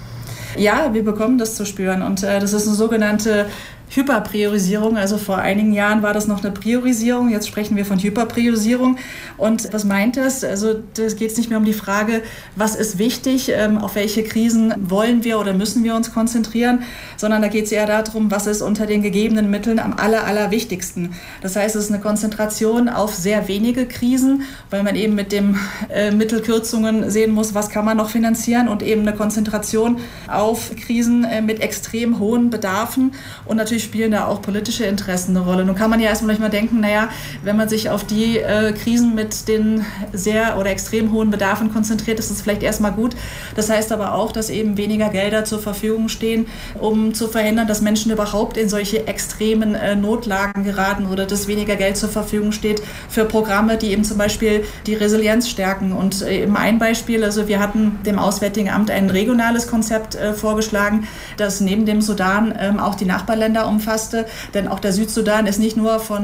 Ja, wir bekommen das zu spüren und äh, das ist eine sogenannte Hyperpriorisierung. Also vor einigen Jahren war das noch eine Priorisierung, jetzt sprechen wir von Hyperpriorisierung. Und was meint das? Also das geht nicht mehr um die Frage, was ist wichtig, ähm, auf welche Krisen wollen wir oder müssen wir uns konzentrieren, sondern da geht es eher darum, was ist unter den gegebenen Mitteln am aller, allerwichtigsten. Das heißt, es ist eine Konzentration auf sehr wenige Krisen, weil man eben mit den äh, Mittelkürzungen sehen muss, was kann man noch finanzieren und eben eine Konzentration auf Krisen äh, mit extrem hohen Bedarfen und natürlich spielen da auch politische Interessen eine Rolle. Nun kann man ja erstmal mal denken, naja, wenn man sich auf die äh, Krisen mit den sehr oder extrem hohen Bedarfen konzentriert, ist das vielleicht erstmal gut. Das heißt aber auch, dass eben weniger Gelder zur Verfügung stehen, um zu verhindern, dass Menschen überhaupt in solche extremen äh, Notlagen geraten oder dass weniger Geld zur Verfügung steht für Programme, die eben zum Beispiel die Resilienz stärken. Und äh, eben ein Beispiel, also wir hatten dem Auswärtigen Amt ein regionales Konzept äh, vorgeschlagen, das neben dem Sudan äh, auch die Nachbarländer umfasste, denn auch der Südsudan ist nicht nur von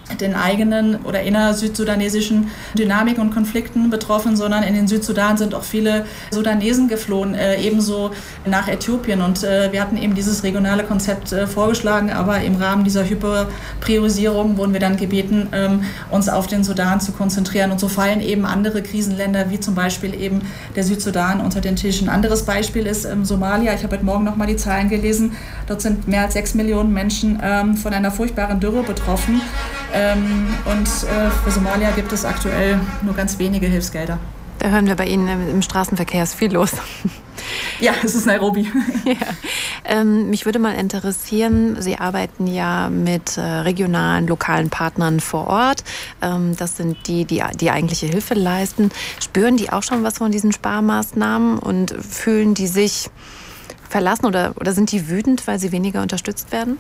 den eigenen oder innersüdsudanesischen Dynamiken und Konflikten betroffen, sondern in den Südsudan sind auch viele Sudanesen geflohen, äh, ebenso nach Äthiopien. Und äh, wir hatten eben dieses regionale Konzept äh, vorgeschlagen, aber im Rahmen dieser Hyperpriorisierung wurden wir dann gebeten, ähm, uns auf den Sudan zu konzentrieren. Und so fallen eben andere Krisenländer, wie zum Beispiel eben der Südsudan, unter den Tisch. Ein anderes Beispiel ist ähm, Somalia. Ich habe heute Morgen noch mal die Zahlen gelesen. Dort sind mehr als sechs Millionen Menschen ähm, von einer furchtbaren Dürre betroffen. Ähm, und äh, für Somalia gibt es aktuell nur ganz wenige Hilfsgelder. Da hören wir bei Ihnen im, im Straßenverkehr ist viel los. Ja, es ist Nairobi. Ja. Ähm, mich würde mal interessieren, Sie arbeiten ja mit äh, regionalen, lokalen Partnern vor Ort. Ähm, das sind die, die die eigentliche Hilfe leisten. Spüren die auch schon was von diesen Sparmaßnahmen und fühlen die sich verlassen oder, oder sind die wütend, weil sie weniger unterstützt werden?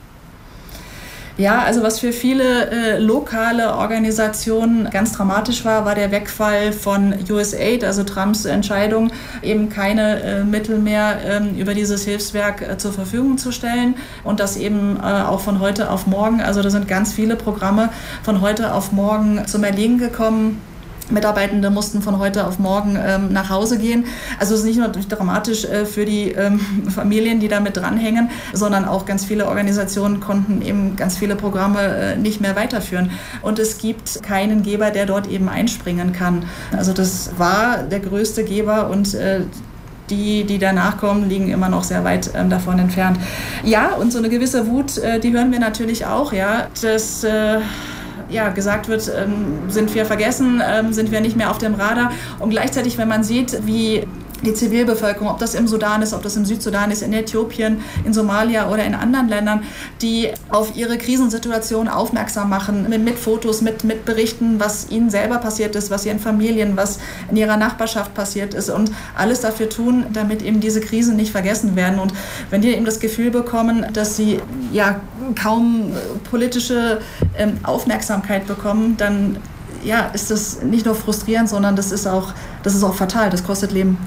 Ja, also was für viele äh, lokale Organisationen ganz dramatisch war, war der Wegfall von U S A I D, also Trumps Entscheidung, eben keine äh, Mittel mehr ähm, über dieses Hilfswerk äh, zur Verfügung zu stellen und das eben äh, auch von heute auf morgen. Also da sind ganz viele Programme von heute auf morgen zum Erliegen gekommen. Mitarbeitende mussten von heute auf morgen ähm, nach Hause gehen. Also es ist nicht nur dramatisch äh, für die ähm, Familien, die da mit dranhängen, sondern auch ganz viele Organisationen konnten eben ganz viele Programme äh, nicht mehr weiterführen. Und es gibt keinen Geber, der dort eben einspringen kann. Also das war der größte Geber und äh, Die, die danach kommen, liegen immer noch sehr weit ähm, davon entfernt. Ja, und so eine gewisse Wut, äh, die hören wir natürlich auch, ja, dass äh, ja, gesagt wird, ähm, sind wir vergessen, ähm, sind wir nicht mehr auf dem Radar. Und gleichzeitig, wenn man sieht, wie die Zivilbevölkerung, ob das im Sudan ist, ob das im Südsudan ist, in Äthiopien, in Somalia oder in anderen Ländern, die auf ihre Krisensituation aufmerksam machen, mit, mit Fotos, mit, mit Berichten, was ihnen selber passiert ist, was ihren Familien, was in ihrer Nachbarschaft passiert ist und alles dafür tun, damit eben diese Krisen nicht vergessen werden. Und wenn die eben das Gefühl bekommen, dass sie ja kaum politische ähm, Aufmerksamkeit bekommen, dann ja, ist das nicht nur frustrierend, sondern das ist auch, das ist auch fatal, das kostet Leben.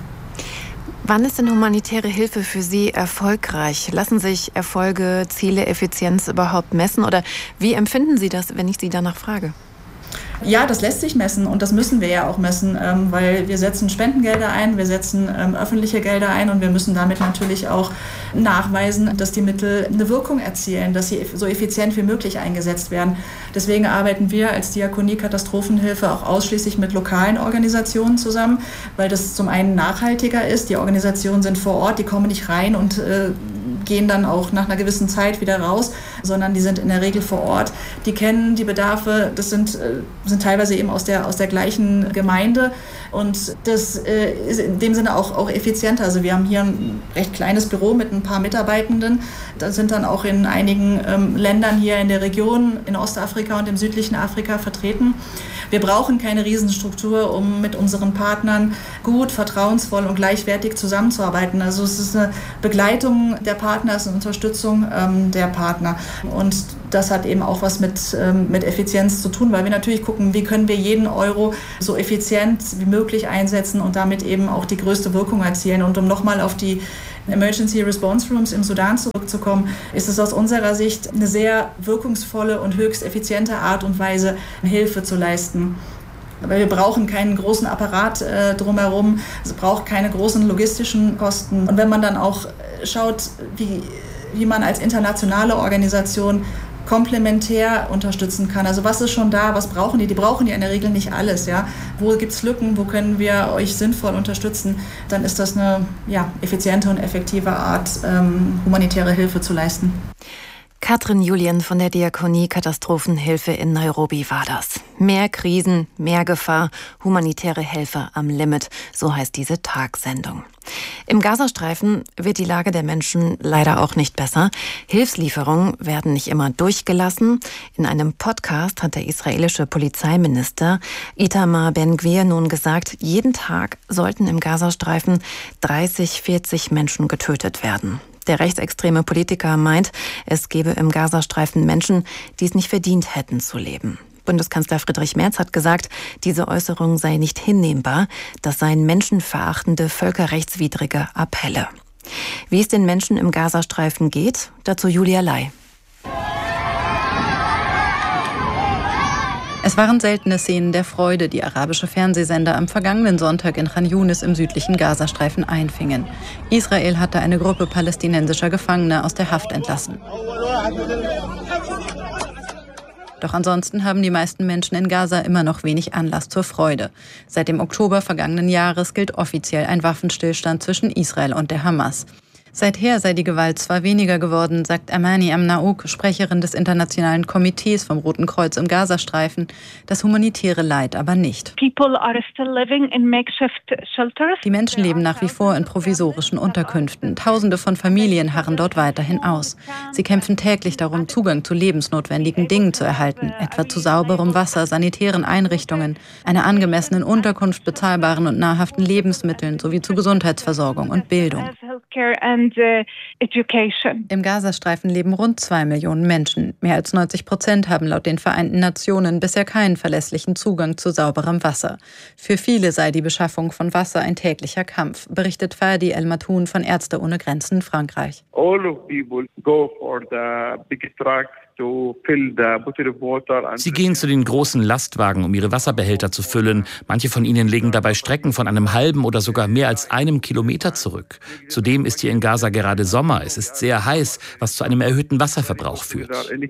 Wann ist denn humanitäre Hilfe für Sie erfolgreich? Lassen sich Erfolge, Ziele, Effizienz überhaupt messen? Oder wie empfinden Sie das, wenn ich Sie danach frage? Ja, das lässt sich messen und das müssen wir ja auch messen, ähm, weil wir setzen Spendengelder ein, wir setzen ähm, öffentliche Gelder ein und wir müssen damit natürlich auch nachweisen, dass die Mittel eine Wirkung erzielen, dass sie so effizient wie möglich eingesetzt werden. Deswegen arbeiten wir als Diakonie Katastrophenhilfe auch ausschließlich mit lokalen Organisationen zusammen, weil das zum einen nachhaltiger ist. Die Organisationen sind vor Ort, die kommen nicht rein und äh, gehen dann auch nach einer gewissen Zeit wieder raus, sondern die sind in der Regel vor Ort. Die kennen die Bedarfe, das sind, sind teilweise eben aus der, aus der gleichen Gemeinde und das äh, ist in dem Sinne auch, auch effizienter. Also wir haben hier ein recht kleines Büro mit ein paar Mitarbeitenden. Da sind dann auch in einigen ähm, Ländern hier in der Region, in Ostafrika und im südlichen Afrika vertreten. Wir brauchen keine Riesenstruktur, um mit unseren Partnern gut, vertrauensvoll und gleichwertig zusammenzuarbeiten. Also es ist eine Begleitung der Partner, es ist eine Unterstützung ähm, der Partner. Und das hat eben auch was mit, ähm, mit Effizienz zu tun, weil wir natürlich gucken, wie können wir jeden Euro so effizient wie möglich einsetzen und damit eben auch die größte Wirkung erzielen. Und um nochmal auf die Emergency Response Rooms im Sudan zurückzukommen, ist es aus unserer Sicht eine sehr wirkungsvolle und höchst effiziente Art und Weise, Hilfe zu leisten. Weil wir brauchen keinen großen Apparat äh, drumherum, es braucht keine großen logistischen Kosten. Und wenn man dann auch schaut, wie, wie man als internationale Organisation komplementär unterstützen kann. Also was ist schon da, was brauchen die? Die brauchen ja in der Regel nicht alles. Ja? Wo gibt es Lücken, wo können wir euch sinnvoll unterstützen? Dann ist das eine ja, effiziente und effektive Art, ähm, humanitäre Hilfe zu leisten. Katrin Julien von der Diakonie Katastrophenhilfe in Nairobi war das. Mehr Krisen, mehr Gefahr, humanitäre Hilfe am Limit, so heißt diese Tagsendung. Im Gazastreifen wird die Lage der Menschen leider auch nicht besser. Hilfslieferungen werden nicht immer durchgelassen. In einem Podcast hat der israelische Polizeiminister Itamar Ben-Gvir nun gesagt, jeden Tag sollten im Gazastreifen dreißig, vierzig Menschen getötet werden. Der rechtsextreme Politiker meint, es gebe im Gazastreifen Menschen, die es nicht verdient hätten zu leben. Bundeskanzler Friedrich Merz hat gesagt, diese Äußerung sei nicht hinnehmbar, das seien menschenverachtende, völkerrechtswidrige Appelle. Wie es den Menschen im Gazastreifen geht, dazu Julia Lai. Es waren seltene Szenen der Freude, die arabische Fernsehsender am vergangenen Sonntag in Khan Yunis im südlichen Gazastreifen einfingen. Israel hatte eine Gruppe palästinensischer Gefangener aus der Haft entlassen. Doch ansonsten haben die meisten Menschen in Gaza immer noch wenig Anlass zur Freude. Seit dem Oktober vergangenen Jahres gilt offiziell ein Waffenstillstand zwischen Israel und der Hamas. Seither sei die Gewalt zwar weniger geworden, sagt Amani Amnaouk, Sprecherin des Internationalen Komitees vom Roten Kreuz im Gazastreifen, das humanitäre Leid aber nicht. Die Menschen leben nach wie vor in provisorischen Unterkünften. Tausende von Familien harren dort weiterhin aus. Sie kämpfen täglich darum, Zugang zu lebensnotwendigen Dingen zu erhalten, etwa zu sauberem Wasser, sanitären Einrichtungen, einer angemessenen Unterkunft, bezahlbaren und nahrhaften Lebensmitteln sowie zu Gesundheitsversorgung und Bildung. Im Gazastreifen leben rund zwei Millionen Menschen. Mehr als neunzig Prozent haben laut den Vereinten Nationen bisher keinen verlässlichen Zugang zu sauberem Wasser. Für viele sei die Beschaffung von Wasser ein täglicher Kampf, berichtet Fadi El Matoun von Ärzte ohne Grenzen Frankreich. All of people go for the big truck. Sie gehen zu den großen Lastwagen, um ihre Wasserbehälter zu füllen. Manche von ihnen legen dabei Strecken von einem halben oder sogar mehr als einem Kilometer zurück. Zudem ist hier in Gaza gerade Sommer. Es ist sehr heiß, was zu einem erhöhten Wasserverbrauch führt.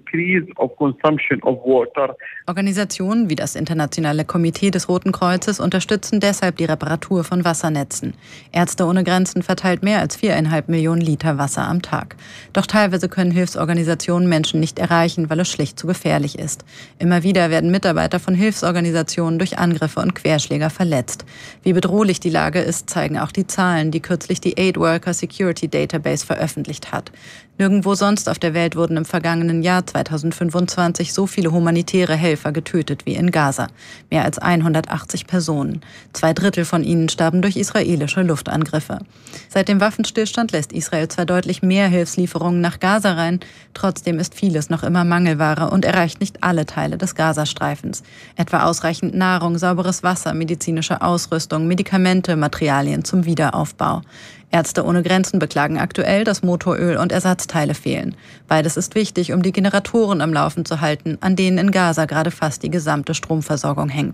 Organisationen wie das Internationale Komitee des Roten Kreuzes unterstützen deshalb die Reparatur von Wassernetzen. Ärzte ohne Grenzen verteilt mehr als viereinhalb Millionen Liter Wasser am Tag. Doch teilweise können Hilfsorganisationen Menschen nicht erreichen, weil es schlicht zu gefährlich ist. Immer wieder werden Mitarbeiter von Hilfsorganisationen durch Angriffe und Querschläger verletzt. Wie bedrohlich die Lage ist, zeigen auch die Zahlen, die kürzlich die Aid Worker Security Database veröffentlicht hat. Nirgendwo sonst auf der Welt wurden im vergangenen Jahr zweitausendfünfundzwanzig so viele humanitäre Helfer getötet wie in Gaza. Mehr als hundertachtzig Personen. Zwei Drittel von ihnen starben durch israelische Luftangriffe. Seit dem Waffenstillstand lässt Israel zwar deutlich mehr Hilfslieferungen nach Gaza rein, trotzdem ist vieles noch immer Mangelware und erreicht nicht alle Teile des Gazastreifens. Etwa ausreichend Nahrung, sauberes Wasser, medizinische Ausrüstung, Medikamente, Materialien zum Wiederaufbau. Ärzte ohne Grenzen beklagen aktuell, dass Motoröl und Ersatzteile fehlen. Beides ist wichtig, um die Generatoren am Laufen zu halten, an denen in Gaza gerade fast die gesamte Stromversorgung hängt.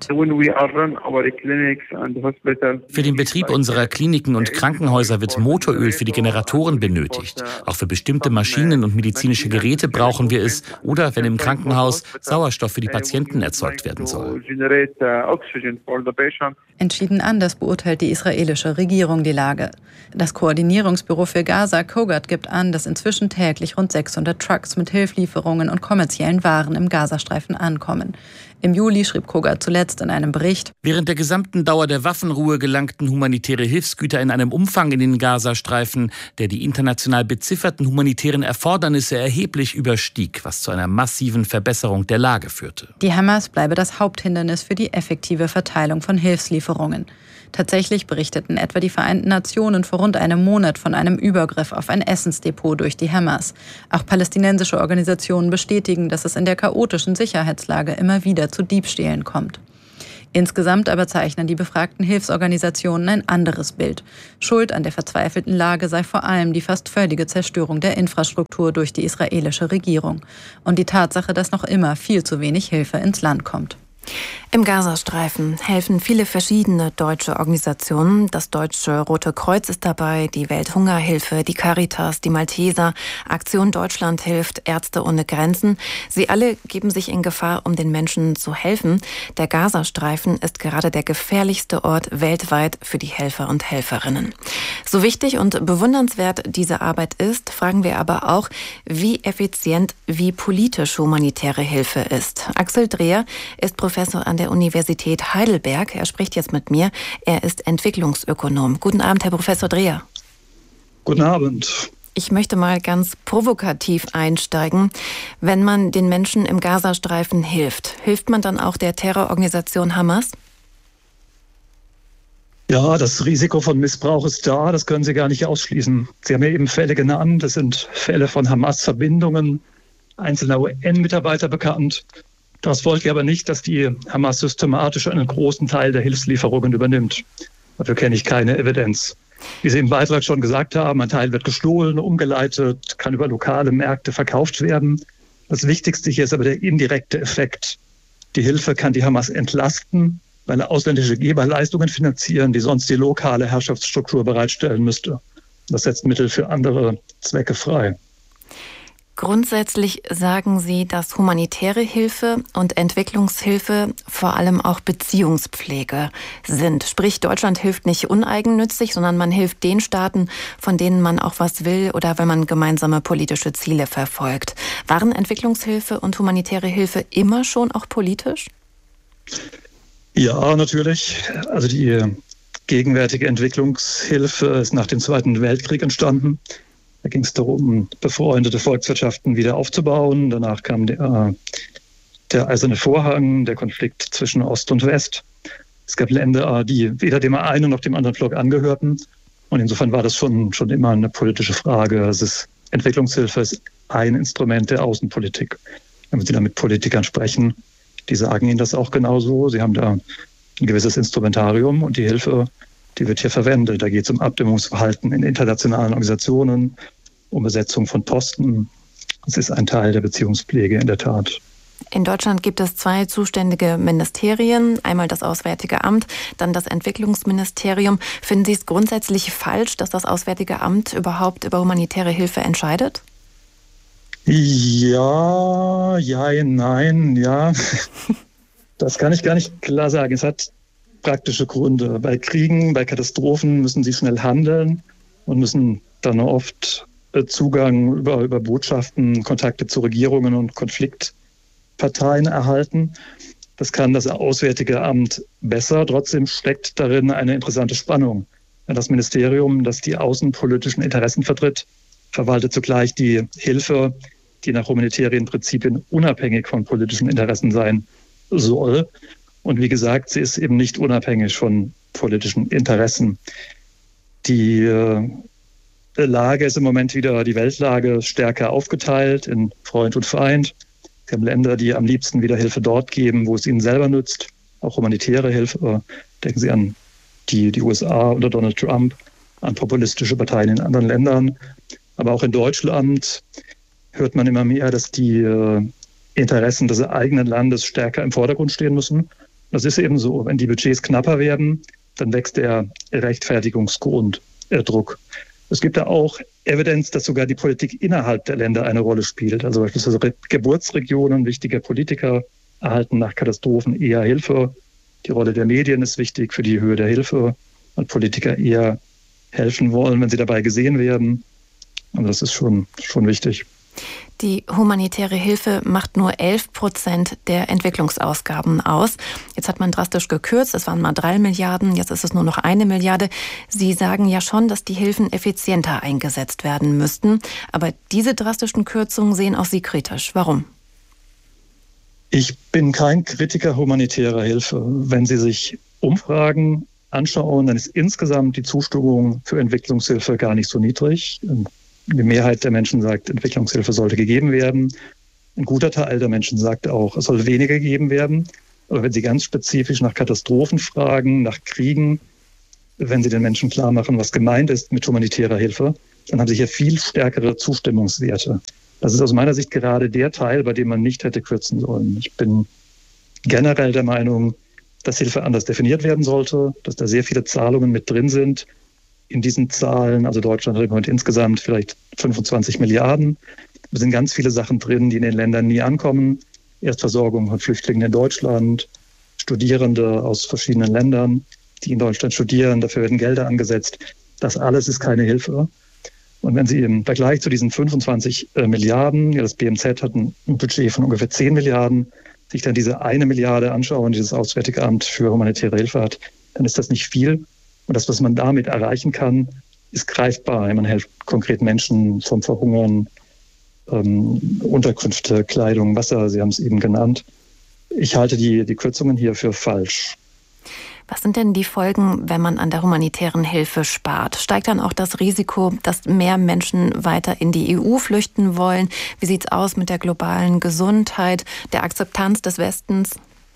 Für den Betrieb unserer Kliniken und Krankenhäuser wird Motoröl für die Generatoren benötigt. Auch für bestimmte Maschinen und medizinische Geräte brauchen wir es oder wenn im Krankenhaus Sauerstoff für die Patienten erzeugt werden soll. Entschieden anders beurteilt die israelische Regierung die Lage. Das Koordinierungsbüro für Gaza, Kogat, gibt an, dass inzwischen täglich rund sechshundert Trucks mit Hilfslieferungen und kommerziellen Waren im Gazastreifen ankommen. Im Juli schrieb Kogat zuletzt in einem Bericht: Während der gesamten Dauer der Waffenruhe gelangten humanitäre Hilfsgüter in einem Umfang in den Gazastreifen, der die international bezifferten humanitären Erfordernisse erheblich überstieg, was zu einer massiven Verbesserung der Lage führte. Die Hamas bleibe das Haupthindernis für die effektive Verteilung von Hilfslieferungen. Tatsächlich berichteten etwa die Vereinten Nationen vor rund einem Monat von einem Übergriff auf ein Essensdepot durch die Hamas. Auch palästinensische Organisationen bestätigen, dass es in der chaotischen Sicherheitslage immer wieder zu Diebstählen kommt. Insgesamt aber zeichnen die befragten Hilfsorganisationen ein anderes Bild. Schuld an der verzweifelten Lage sei vor allem die fast völlige Zerstörung der Infrastruktur durch die israelische Regierung und die Tatsache, dass noch immer viel zu wenig Hilfe ins Land kommt. Im Gazastreifen helfen viele verschiedene deutsche Organisationen. Das Deutsche Rote Kreuz ist dabei, die Welthungerhilfe, die Caritas, die Malteser, Aktion Deutschland hilft, Ärzte ohne Grenzen. Sie alle geben sich in Gefahr, um den Menschen zu helfen. Der Gazastreifen ist gerade der gefährlichste Ort weltweit für die Helfer und Helferinnen. So wichtig und bewundernswert diese Arbeit ist, fragen wir aber auch, wie effizient, wie politisch humanitäre Hilfe ist. Axel Dreher ist Professor an der Universität Heidelberg. Er spricht jetzt mit mir. Er ist Entwicklungsökonom. Guten Abend, Herr Professor Dreher. Guten Abend. Ich möchte mal ganz provokativ einsteigen. Wenn man den Menschen im Gazastreifen hilft, hilft man dann auch der Terrororganisation Hamas? Ja, das Risiko von Missbrauch ist da. Das können Sie gar nicht ausschließen. Sie haben ja eben Fälle genannt. Das sind Fälle von Hamas-Verbindungen, einzelner U N-Mitarbeiter bekannt. Das wollte aber nicht, dass die Hamas systematisch einen großen Teil der Hilfslieferungen übernimmt. Dafür kenne ich keine Evidenz. Wie Sie im Beitrag schon gesagt haben, ein Teil wird gestohlen, umgeleitet, kann über lokale Märkte verkauft werden. Das Wichtigste hier ist aber der indirekte Effekt. Die Hilfe kann die Hamas entlasten, weil ausländische Geber Leistungen finanzieren, die sonst die lokale Herrschaftsstruktur bereitstellen müsste. Das setzt Mittel für andere Zwecke frei. Grundsätzlich sagen Sie, dass humanitäre Hilfe und Entwicklungshilfe vor allem auch Beziehungspflege sind. Sprich, Deutschland hilft nicht uneigennützig, sondern man hilft den Staaten, von denen man auch was will oder wenn man gemeinsame politische Ziele verfolgt. Waren Entwicklungshilfe und humanitäre Hilfe immer schon auch politisch? Ja, natürlich. Also die gegenwärtige Entwicklungshilfe ist nach dem Zweiten Weltkrieg entstanden. Da ging es darum, befreundete Volkswirtschaften wieder aufzubauen. Danach kam der, der Eiserne Vorhang, der Konflikt zwischen Ost und West. Es gab Länder, die weder dem einen noch dem anderen Block angehörten. Und insofern war das schon, schon immer eine politische Frage. Es ist, Entwicklungshilfe ist ein Instrument der Außenpolitik. Wenn Sie da mit Politikern sprechen, die sagen Ihnen das auch genauso. Sie haben da ein gewisses Instrumentarium und die Hilfe, die wird hier verwendet. Da geht es um Abstimmungsverhalten in internationalen Organisationen, um Besetzung von Posten. Das ist ein Teil der Beziehungspflege in der Tat. In Deutschland gibt es zwei zuständige Ministerien, einmal das Auswärtige Amt, dann das Entwicklungsministerium. Finden Sie es grundsätzlich falsch, dass das Auswärtige Amt überhaupt über humanitäre Hilfe entscheidet? Ja, ja, nein, ja. Das kann ich gar nicht klar sagen. Es hat praktische Gründe. Bei Kriegen, bei Katastrophen müssen sie schnell handeln und müssen dann oft Zugang über, über Botschaften, Kontakte zu Regierungen und Konfliktparteien erhalten. Das kann das Auswärtige Amt besser. Trotzdem steckt darin eine interessante Spannung. Das Ministerium, das die außenpolitischen Interessen vertritt, verwaltet zugleich die Hilfe, die nach humanitären Prinzipien unabhängig von politischen Interessen sein soll. Und wie gesagt, sie ist eben nicht unabhängig von politischen Interessen. Die äh, Lage ist im Moment wieder, die Weltlage stärker aufgeteilt in Freund und Feind. Es haben Länder, die am liebsten wieder Hilfe dort geben, wo es ihnen selber nützt, auch humanitäre Hilfe. Denken Sie an die, die U S A unter Donald Trump, an populistische Parteien in anderen Ländern. Aber auch in Deutschland hört man immer mehr, dass die äh, Interessen des eigenen Landes stärker im Vordergrund stehen müssen. Das ist eben so. Wenn die Budgets knapper werden, dann wächst der Rechtfertigungsgrund, der Druck. Es gibt da auch Evidenz, dass sogar die Politik innerhalb der Länder eine Rolle spielt. Also beispielsweise Geburtsregionen, wichtige Politiker erhalten nach Katastrophen eher Hilfe. Die Rolle der Medien ist wichtig für die Höhe der Hilfe, weil Politiker eher helfen wollen, wenn sie dabei gesehen werden. Und das ist schon, schon wichtig. Die humanitäre Hilfe macht nur elf Prozent der Entwicklungsausgaben aus. Jetzt hat man drastisch gekürzt, es waren mal drei Milliarden, jetzt ist es nur noch eine Milliarde. Sie sagen ja schon, dass die Hilfen effizienter eingesetzt werden müssten. Aber diese drastischen Kürzungen sehen auch Sie kritisch. Warum? Ich bin kein Kritiker humanitärer Hilfe. Wenn Sie sich Umfragen anschauen, dann ist insgesamt die Zustimmung für Entwicklungshilfe gar nicht so niedrig. Die Mehrheit der Menschen sagt, Entwicklungshilfe sollte gegeben werden. Ein guter Teil der Menschen sagt auch, es soll weniger gegeben werden. Aber wenn Sie ganz spezifisch nach Katastrophen fragen, nach Kriegen, wenn Sie den Menschen klar machen, was gemeint ist mit humanitärer Hilfe, dann haben Sie hier viel stärkere Zustimmungswerte. Das ist aus meiner Sicht gerade der Teil, bei dem man nicht hätte kürzen sollen. Ich bin generell der Meinung, dass Hilfe anders definiert werden sollte, dass da sehr viele Zahlungen mit drin sind. In diesen Zahlen, also Deutschland hat im Moment insgesamt vielleicht fünfundzwanzig Milliarden. Da sind ganz viele Sachen drin, die in den Ländern nie ankommen. Erstversorgung von Flüchtlingen in Deutschland, Studierende aus verschiedenen Ländern, die in Deutschland studieren, dafür werden Gelder angesetzt. Das alles ist keine Hilfe. Und wenn Sie im Vergleich zu diesen fünfundzwanzig äh, Milliarden, ja, das B M Z hat ein Budget von ungefähr zehn Milliarden, sich dann diese eine Milliarde anschauen, die das Auswärtige Amt für humanitäre Hilfe hat, dann ist das nicht viel. Und das, was man damit erreichen kann, ist greifbar. Man hilft konkret Menschen vom Verhungern, ähm, Unterkünfte, Kleidung, Wasser, Sie haben es eben genannt. Ich halte die, die Kürzungen hier für falsch. Was sind denn die Folgen, wenn man an der humanitären Hilfe spart? Steigt dann auch das Risiko, dass mehr Menschen weiter in die E U flüchten wollen? Wie sieht es aus mit der globalen Gesundheit, der Akzeptanz des Westens?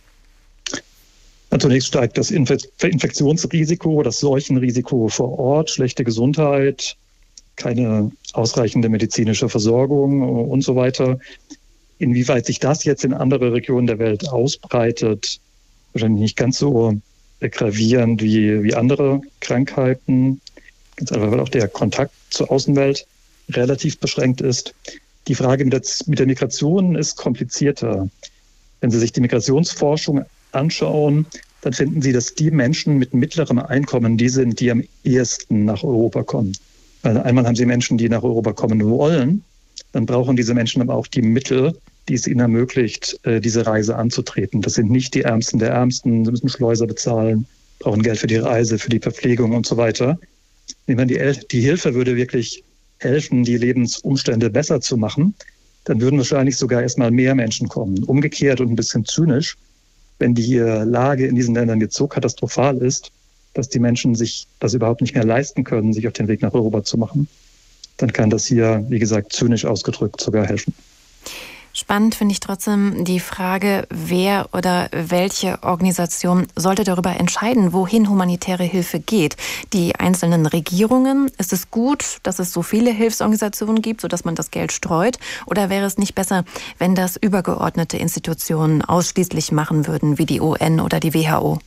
Zunächst steigt das Infektionsrisiko, das Seuchenrisiko vor Ort, schlechte Gesundheit, keine ausreichende medizinische Versorgung und so weiter. Inwieweit sich das jetzt in andere Regionen der Welt ausbreitet, wahrscheinlich nicht ganz so gravierend wie, wie andere Krankheiten. Ganz einfach, weil auch der Kontakt zur Außenwelt relativ beschränkt ist. Die Frage mit der, mit der Migration ist komplizierter. Wenn Sie sich die Migrationsforschung anschauen, dann finden Sie, dass die Menschen mit mittlerem Einkommen die sind, die am ehesten nach Europa kommen. Weil einmal haben Sie Menschen, die nach Europa kommen wollen, dann brauchen diese Menschen aber auch die Mittel, die es ihnen ermöglicht, diese Reise anzutreten. Das sind nicht die Ärmsten der Ärmsten, sie müssen Schleuser bezahlen, brauchen Geld für die Reise, für die Verpflegung und so weiter. Wenn die, El- die Hilfe würde wirklich helfen, die Lebensumstände besser zu machen, dann würden wahrscheinlich sogar erstmal mehr Menschen kommen. Umgekehrt und ein bisschen zynisch, wenn die Lage in diesen Ländern jetzt so katastrophal ist, dass die Menschen sich das überhaupt nicht mehr leisten können, sich auf den Weg nach Europa zu machen, dann kann das hier, wie gesagt, zynisch ausgedrückt sogar helfen. Spannend finde ich trotzdem die Frage, wer oder welche Organisation sollte darüber entscheiden, wohin humanitäre Hilfe geht. Die einzelnen Regierungen, ist es gut, dass es so viele Hilfsorganisationen gibt, sodass man das Geld streut? Oder wäre es nicht besser, wenn das übergeordnete Institutionen ausschließlich machen würden, wie die U N oder die W H O?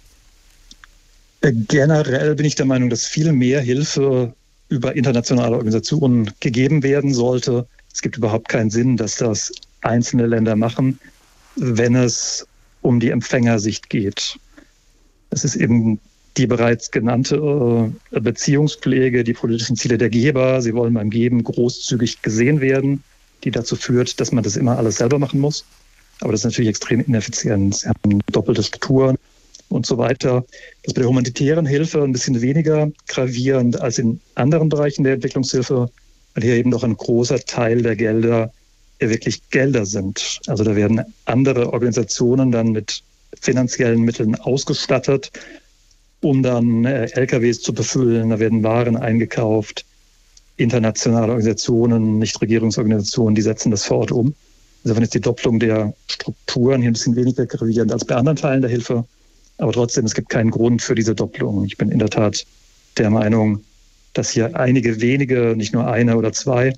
Generell bin ich der Meinung, dass viel mehr Hilfe über internationale Organisationen gegeben werden sollte. Es gibt überhaupt keinen Sinn, dass das einzelne Länder machen, wenn es um die Empfängersicht geht. Es ist eben die bereits genannte äh, Beziehungspflege, die politischen Ziele der Geber. Sie wollen beim Geben großzügig gesehen werden, die dazu führt, dass man das immer alles selber machen muss. Aber das ist natürlich extrem ineffizient. Sie haben doppelte Strukturen und so weiter. Das ist bei der humanitären Hilfe ein bisschen weniger gravierend als in anderen Bereichen der Entwicklungshilfe, weil hier eben noch ein großer Teil der Gelder wirklich Gelder sind. Also da werden andere Organisationen dann mit finanziellen Mitteln ausgestattet, um dann L K Ws zu befüllen. Da werden Waren eingekauft. Internationale Organisationen, Nichtregierungsorganisationen, die setzen das vor Ort um. Insofern ist die Doppelung der Strukturen hier ein bisschen weniger gravierend als bei anderen Teilen der Hilfe. Aber trotzdem, es gibt keinen Grund für diese Doppelung. Ich bin in der Tat der Meinung, dass hier einige wenige, nicht nur eine oder zwei,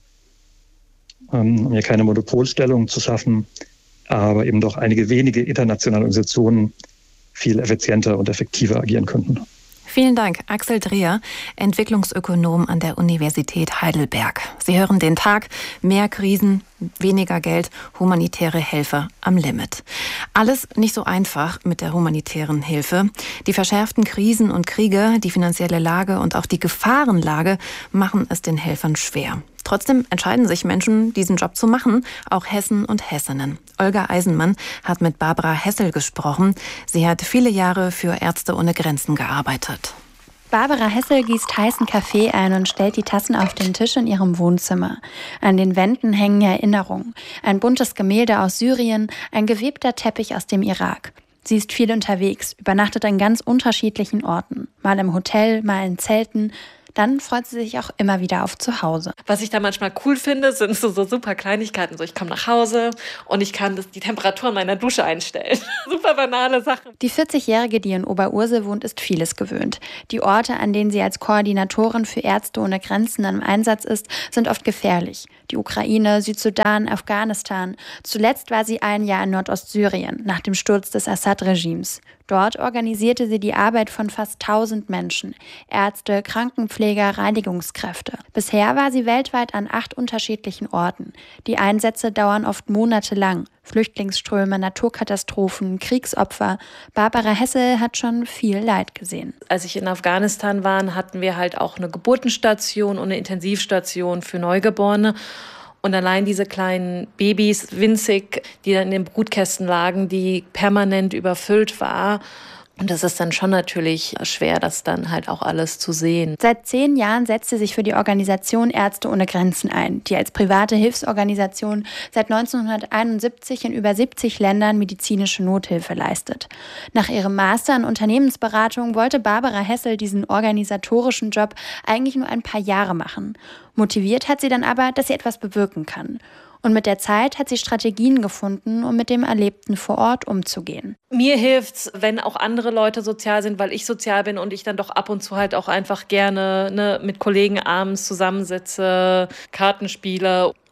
um hier keine Monopolstellung zu schaffen, aber eben doch einige wenige internationale Organisationen viel effizienter und effektiver agieren könnten. Vielen Dank, Axel Dreher, Entwicklungsökonom an der Universität Heidelberg. Sie hören den Tag, mehr Krisen, weniger Geld, humanitäre Hilfe am Limit. Alles nicht so einfach mit der humanitären Hilfe. Die verschärften Krisen und Kriege, die finanzielle Lage und auch die Gefahrenlage machen es den Helfern schwer. Trotzdem entscheiden sich Menschen, diesen Job zu machen, auch Hessen und Hessinnen. Olga Eisenmann hat mit Barbara Hessel gesprochen. Sie hat viele Jahre für Ärzte ohne Grenzen gearbeitet. Barbara Hessel gießt heißen Kaffee ein und stellt die Tassen auf den Tisch in ihrem Wohnzimmer. An den Wänden hängen Erinnerungen. Ein buntes Gemälde aus Syrien, ein gewebter Teppich aus dem Irak. Sie ist viel unterwegs, übernachtet an ganz unterschiedlichen Orten. Mal im Hotel, mal in Zelten. Dann freut sie sich auch immer wieder auf Zuhause. Was ich da manchmal cool finde, sind so, so super Kleinigkeiten. So, ich komme nach Hause und ich kann das, die Temperatur meiner Dusche einstellen. Super banale Sachen. Die vierzigjährige, die in Oberursel wohnt, ist vieles gewöhnt. Die Orte, an denen sie als Koordinatorin für Ärzte ohne Grenzen im Einsatz ist, sind oft gefährlich. Die Ukraine, Südsudan, Afghanistan. Zuletzt war sie ein Jahr in Nordostsyrien, nach dem Sturz des Assad-Regimes. Dort organisierte sie die Arbeit von fast tausend Menschen. Ärzte, Krankenpfleger, Reinigungskräfte. Bisher war sie weltweit an acht unterschiedlichen Orten. Die Einsätze dauern oft monatelang. Flüchtlingsströme, Naturkatastrophen, Kriegsopfer. Barbara Hessel hat schon viel Leid gesehen. Als ich in Afghanistan war, hatten wir halt auch eine Geburtenstation und eine Intensivstation für Neugeborene. Und allein diese kleinen Babys, winzig, die dann in den Brutkästen lagen, die permanent überfüllt war. Und das ist dann schon natürlich schwer, das dann halt auch alles zu sehen. Seit zehn Jahren setzt sie sich für die Organisation Ärzte ohne Grenzen ein, die als private Hilfsorganisation seit neunzehnhunderteinundsiebzig in über siebzig Ländern medizinische Nothilfe leistet. Nach ihrem Master in Unternehmensberatung wollte Barbara Hessel diesen organisatorischen Job eigentlich nur ein paar Jahre machen. Motiviert hat sie dann aber, dass sie etwas bewirken kann. Und mit der Zeit hat sie Strategien gefunden, um mit dem Erlebten vor Ort umzugehen. Mir hilft's, wenn auch andere Leute sozial sind, weil ich sozial bin und ich dann doch ab und zu halt auch einfach gerne ne, mit Kollegen abends zusammensitze, Karten spiele.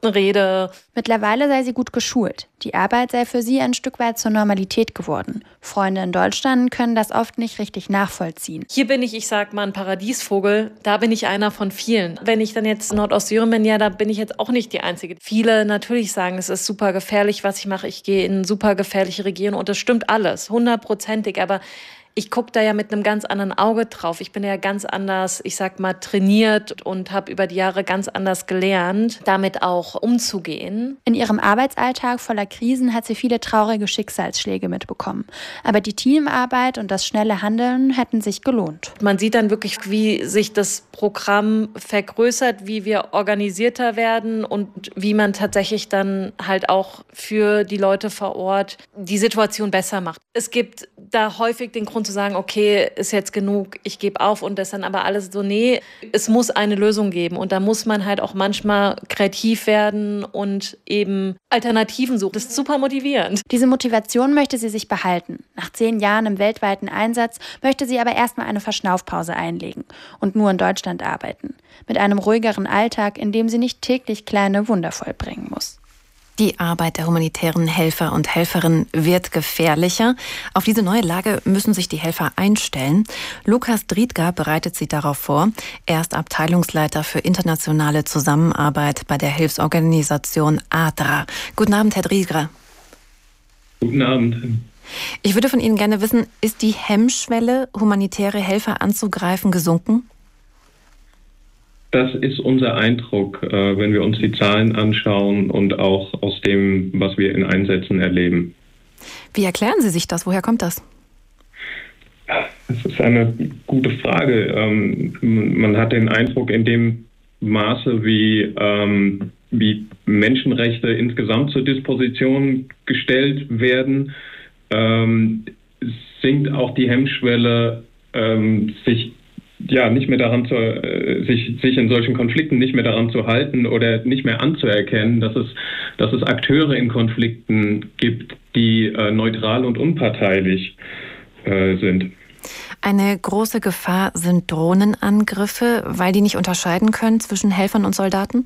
rede. Mittlerweile sei sie gut geschult. Die Arbeit sei für sie ein Stück weit zur Normalität geworden. Freunde in Deutschland können das oft nicht richtig nachvollziehen. Hier bin ich, ich sag mal, ein Paradiesvogel. Da bin ich einer von vielen. Wenn ich dann jetzt in Nordostsyrien bin, ja, da bin ich jetzt auch nicht die Einzige. Viele natürlich sagen, es ist super gefährlich, was ich mache. Ich gehe in super gefährliche Regionen und das stimmt alles, hundertprozentig. Aber ich gucke da ja mit einem ganz anderen Auge drauf. Ich bin ja ganz anders, ich sag mal, trainiert und habe über die Jahre ganz anders gelernt, damit auch umzugehen. In ihrem Arbeitsalltag voller Krisen hat sie viele traurige Schicksalsschläge mitbekommen. Aber die Teamarbeit und das schnelle Handeln hätten sich gelohnt. Man sieht dann wirklich, wie sich das Programm vergrößert, wie wir organisierter werden und wie man tatsächlich dann halt auch für die Leute vor Ort die Situation besser macht. Es gibt da häufig den Grund zu sagen, okay, ist jetzt genug, ich gebe auf und das dann aber alles so, nee, es muss eine Lösung geben und da muss man halt auch manchmal kreativ werden und eben Alternativen suchen. Das ist super motivierend. Diese Motivation möchte sie sich behalten. Nach zehn Jahren im weltweiten Einsatz möchte sie aber erstmal eine Verschnaufpause einlegen und nur in Deutschland arbeiten. Mit einem ruhigeren Alltag, in dem sie nicht täglich kleine Wunder vollbringen muss. Die Arbeit der humanitären Helfer und Helferinnen wird gefährlicher. Auf diese neue Lage müssen sich die Helfer einstellen. Lukas Driedger bereitet sie darauf vor. Er ist Abteilungsleiter für internationale Zusammenarbeit bei der Hilfsorganisation A D R A. Guten Abend, Herr Driedger. Guten Abend. Ich würde von Ihnen gerne wissen, ist die Hemmschwelle, humanitäre Helfer anzugreifen, gesunken? Das ist unser Eindruck, wenn wir uns die Zahlen anschauen und auch aus dem, was wir in Einsätzen erleben. Wie erklären Sie sich das? Woher kommt das? Das ist eine gute Frage. Man hat den Eindruck, in dem Maße, wie, wie Menschenrechte insgesamt zur Disposition gestellt werden, sinkt auch die Hemmschwelle, sich ja, nicht mehr daran zu, äh, sich, sich in solchen Konflikten nicht mehr daran zu halten oder nicht mehr anzuerkennen, dass es, dass es Akteure in Konflikten gibt, die äh, neutral und unparteilich äh, sind. Eine große Gefahr sind Drohnenangriffe, weil die nicht unterscheiden können zwischen Helfern und Soldaten?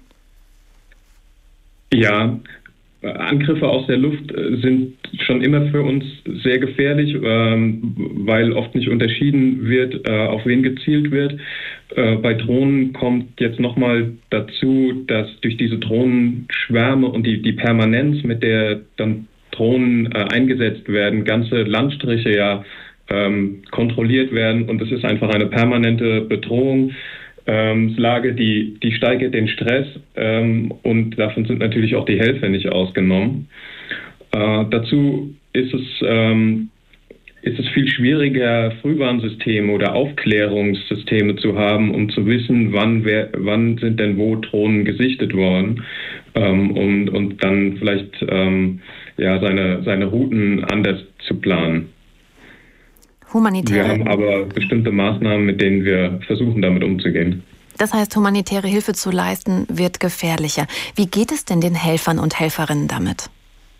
Ja, Angriffe aus der Luft sind schon immer für uns sehr gefährlich, weil oft nicht unterschieden wird, auf wen gezielt wird. Bei Drohnen kommt jetzt nochmal dazu, dass durch diese Drohnenschwärme und die, die Permanenz, mit der dann Drohnen eingesetzt werden, ganze Landstriche ja kontrolliert werden und es ist einfach eine permanente Bedrohung. Ähm, Lage, die, die steigert den Stress ähm, und davon sind natürlich auch die Helfer nicht ausgenommen. Äh, dazu ist es, ähm, ist es viel schwieriger, Frühwarnsysteme oder Aufklärungssysteme zu haben, um zu wissen, wann, wer, wann sind denn wo Drohnen gesichtet worden ähm, und, und dann vielleicht ähm, ja, seine, seine Routen anders zu planen. Humanitäre. Wir haben aber bestimmte Maßnahmen, mit denen wir versuchen, damit umzugehen. Das heißt, humanitäre Hilfe zu leisten, wird gefährlicher. Wie geht es denn den Helfern und Helferinnen damit?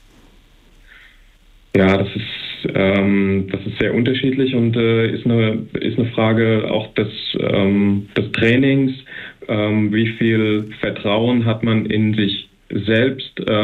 Ja, das ist, ähm, das ist sehr unterschiedlich und äh, ist, eine, ist eine Frage auch des, ähm, des Trainings. Ähm, wie viel Vertrauen hat man in sich selbst?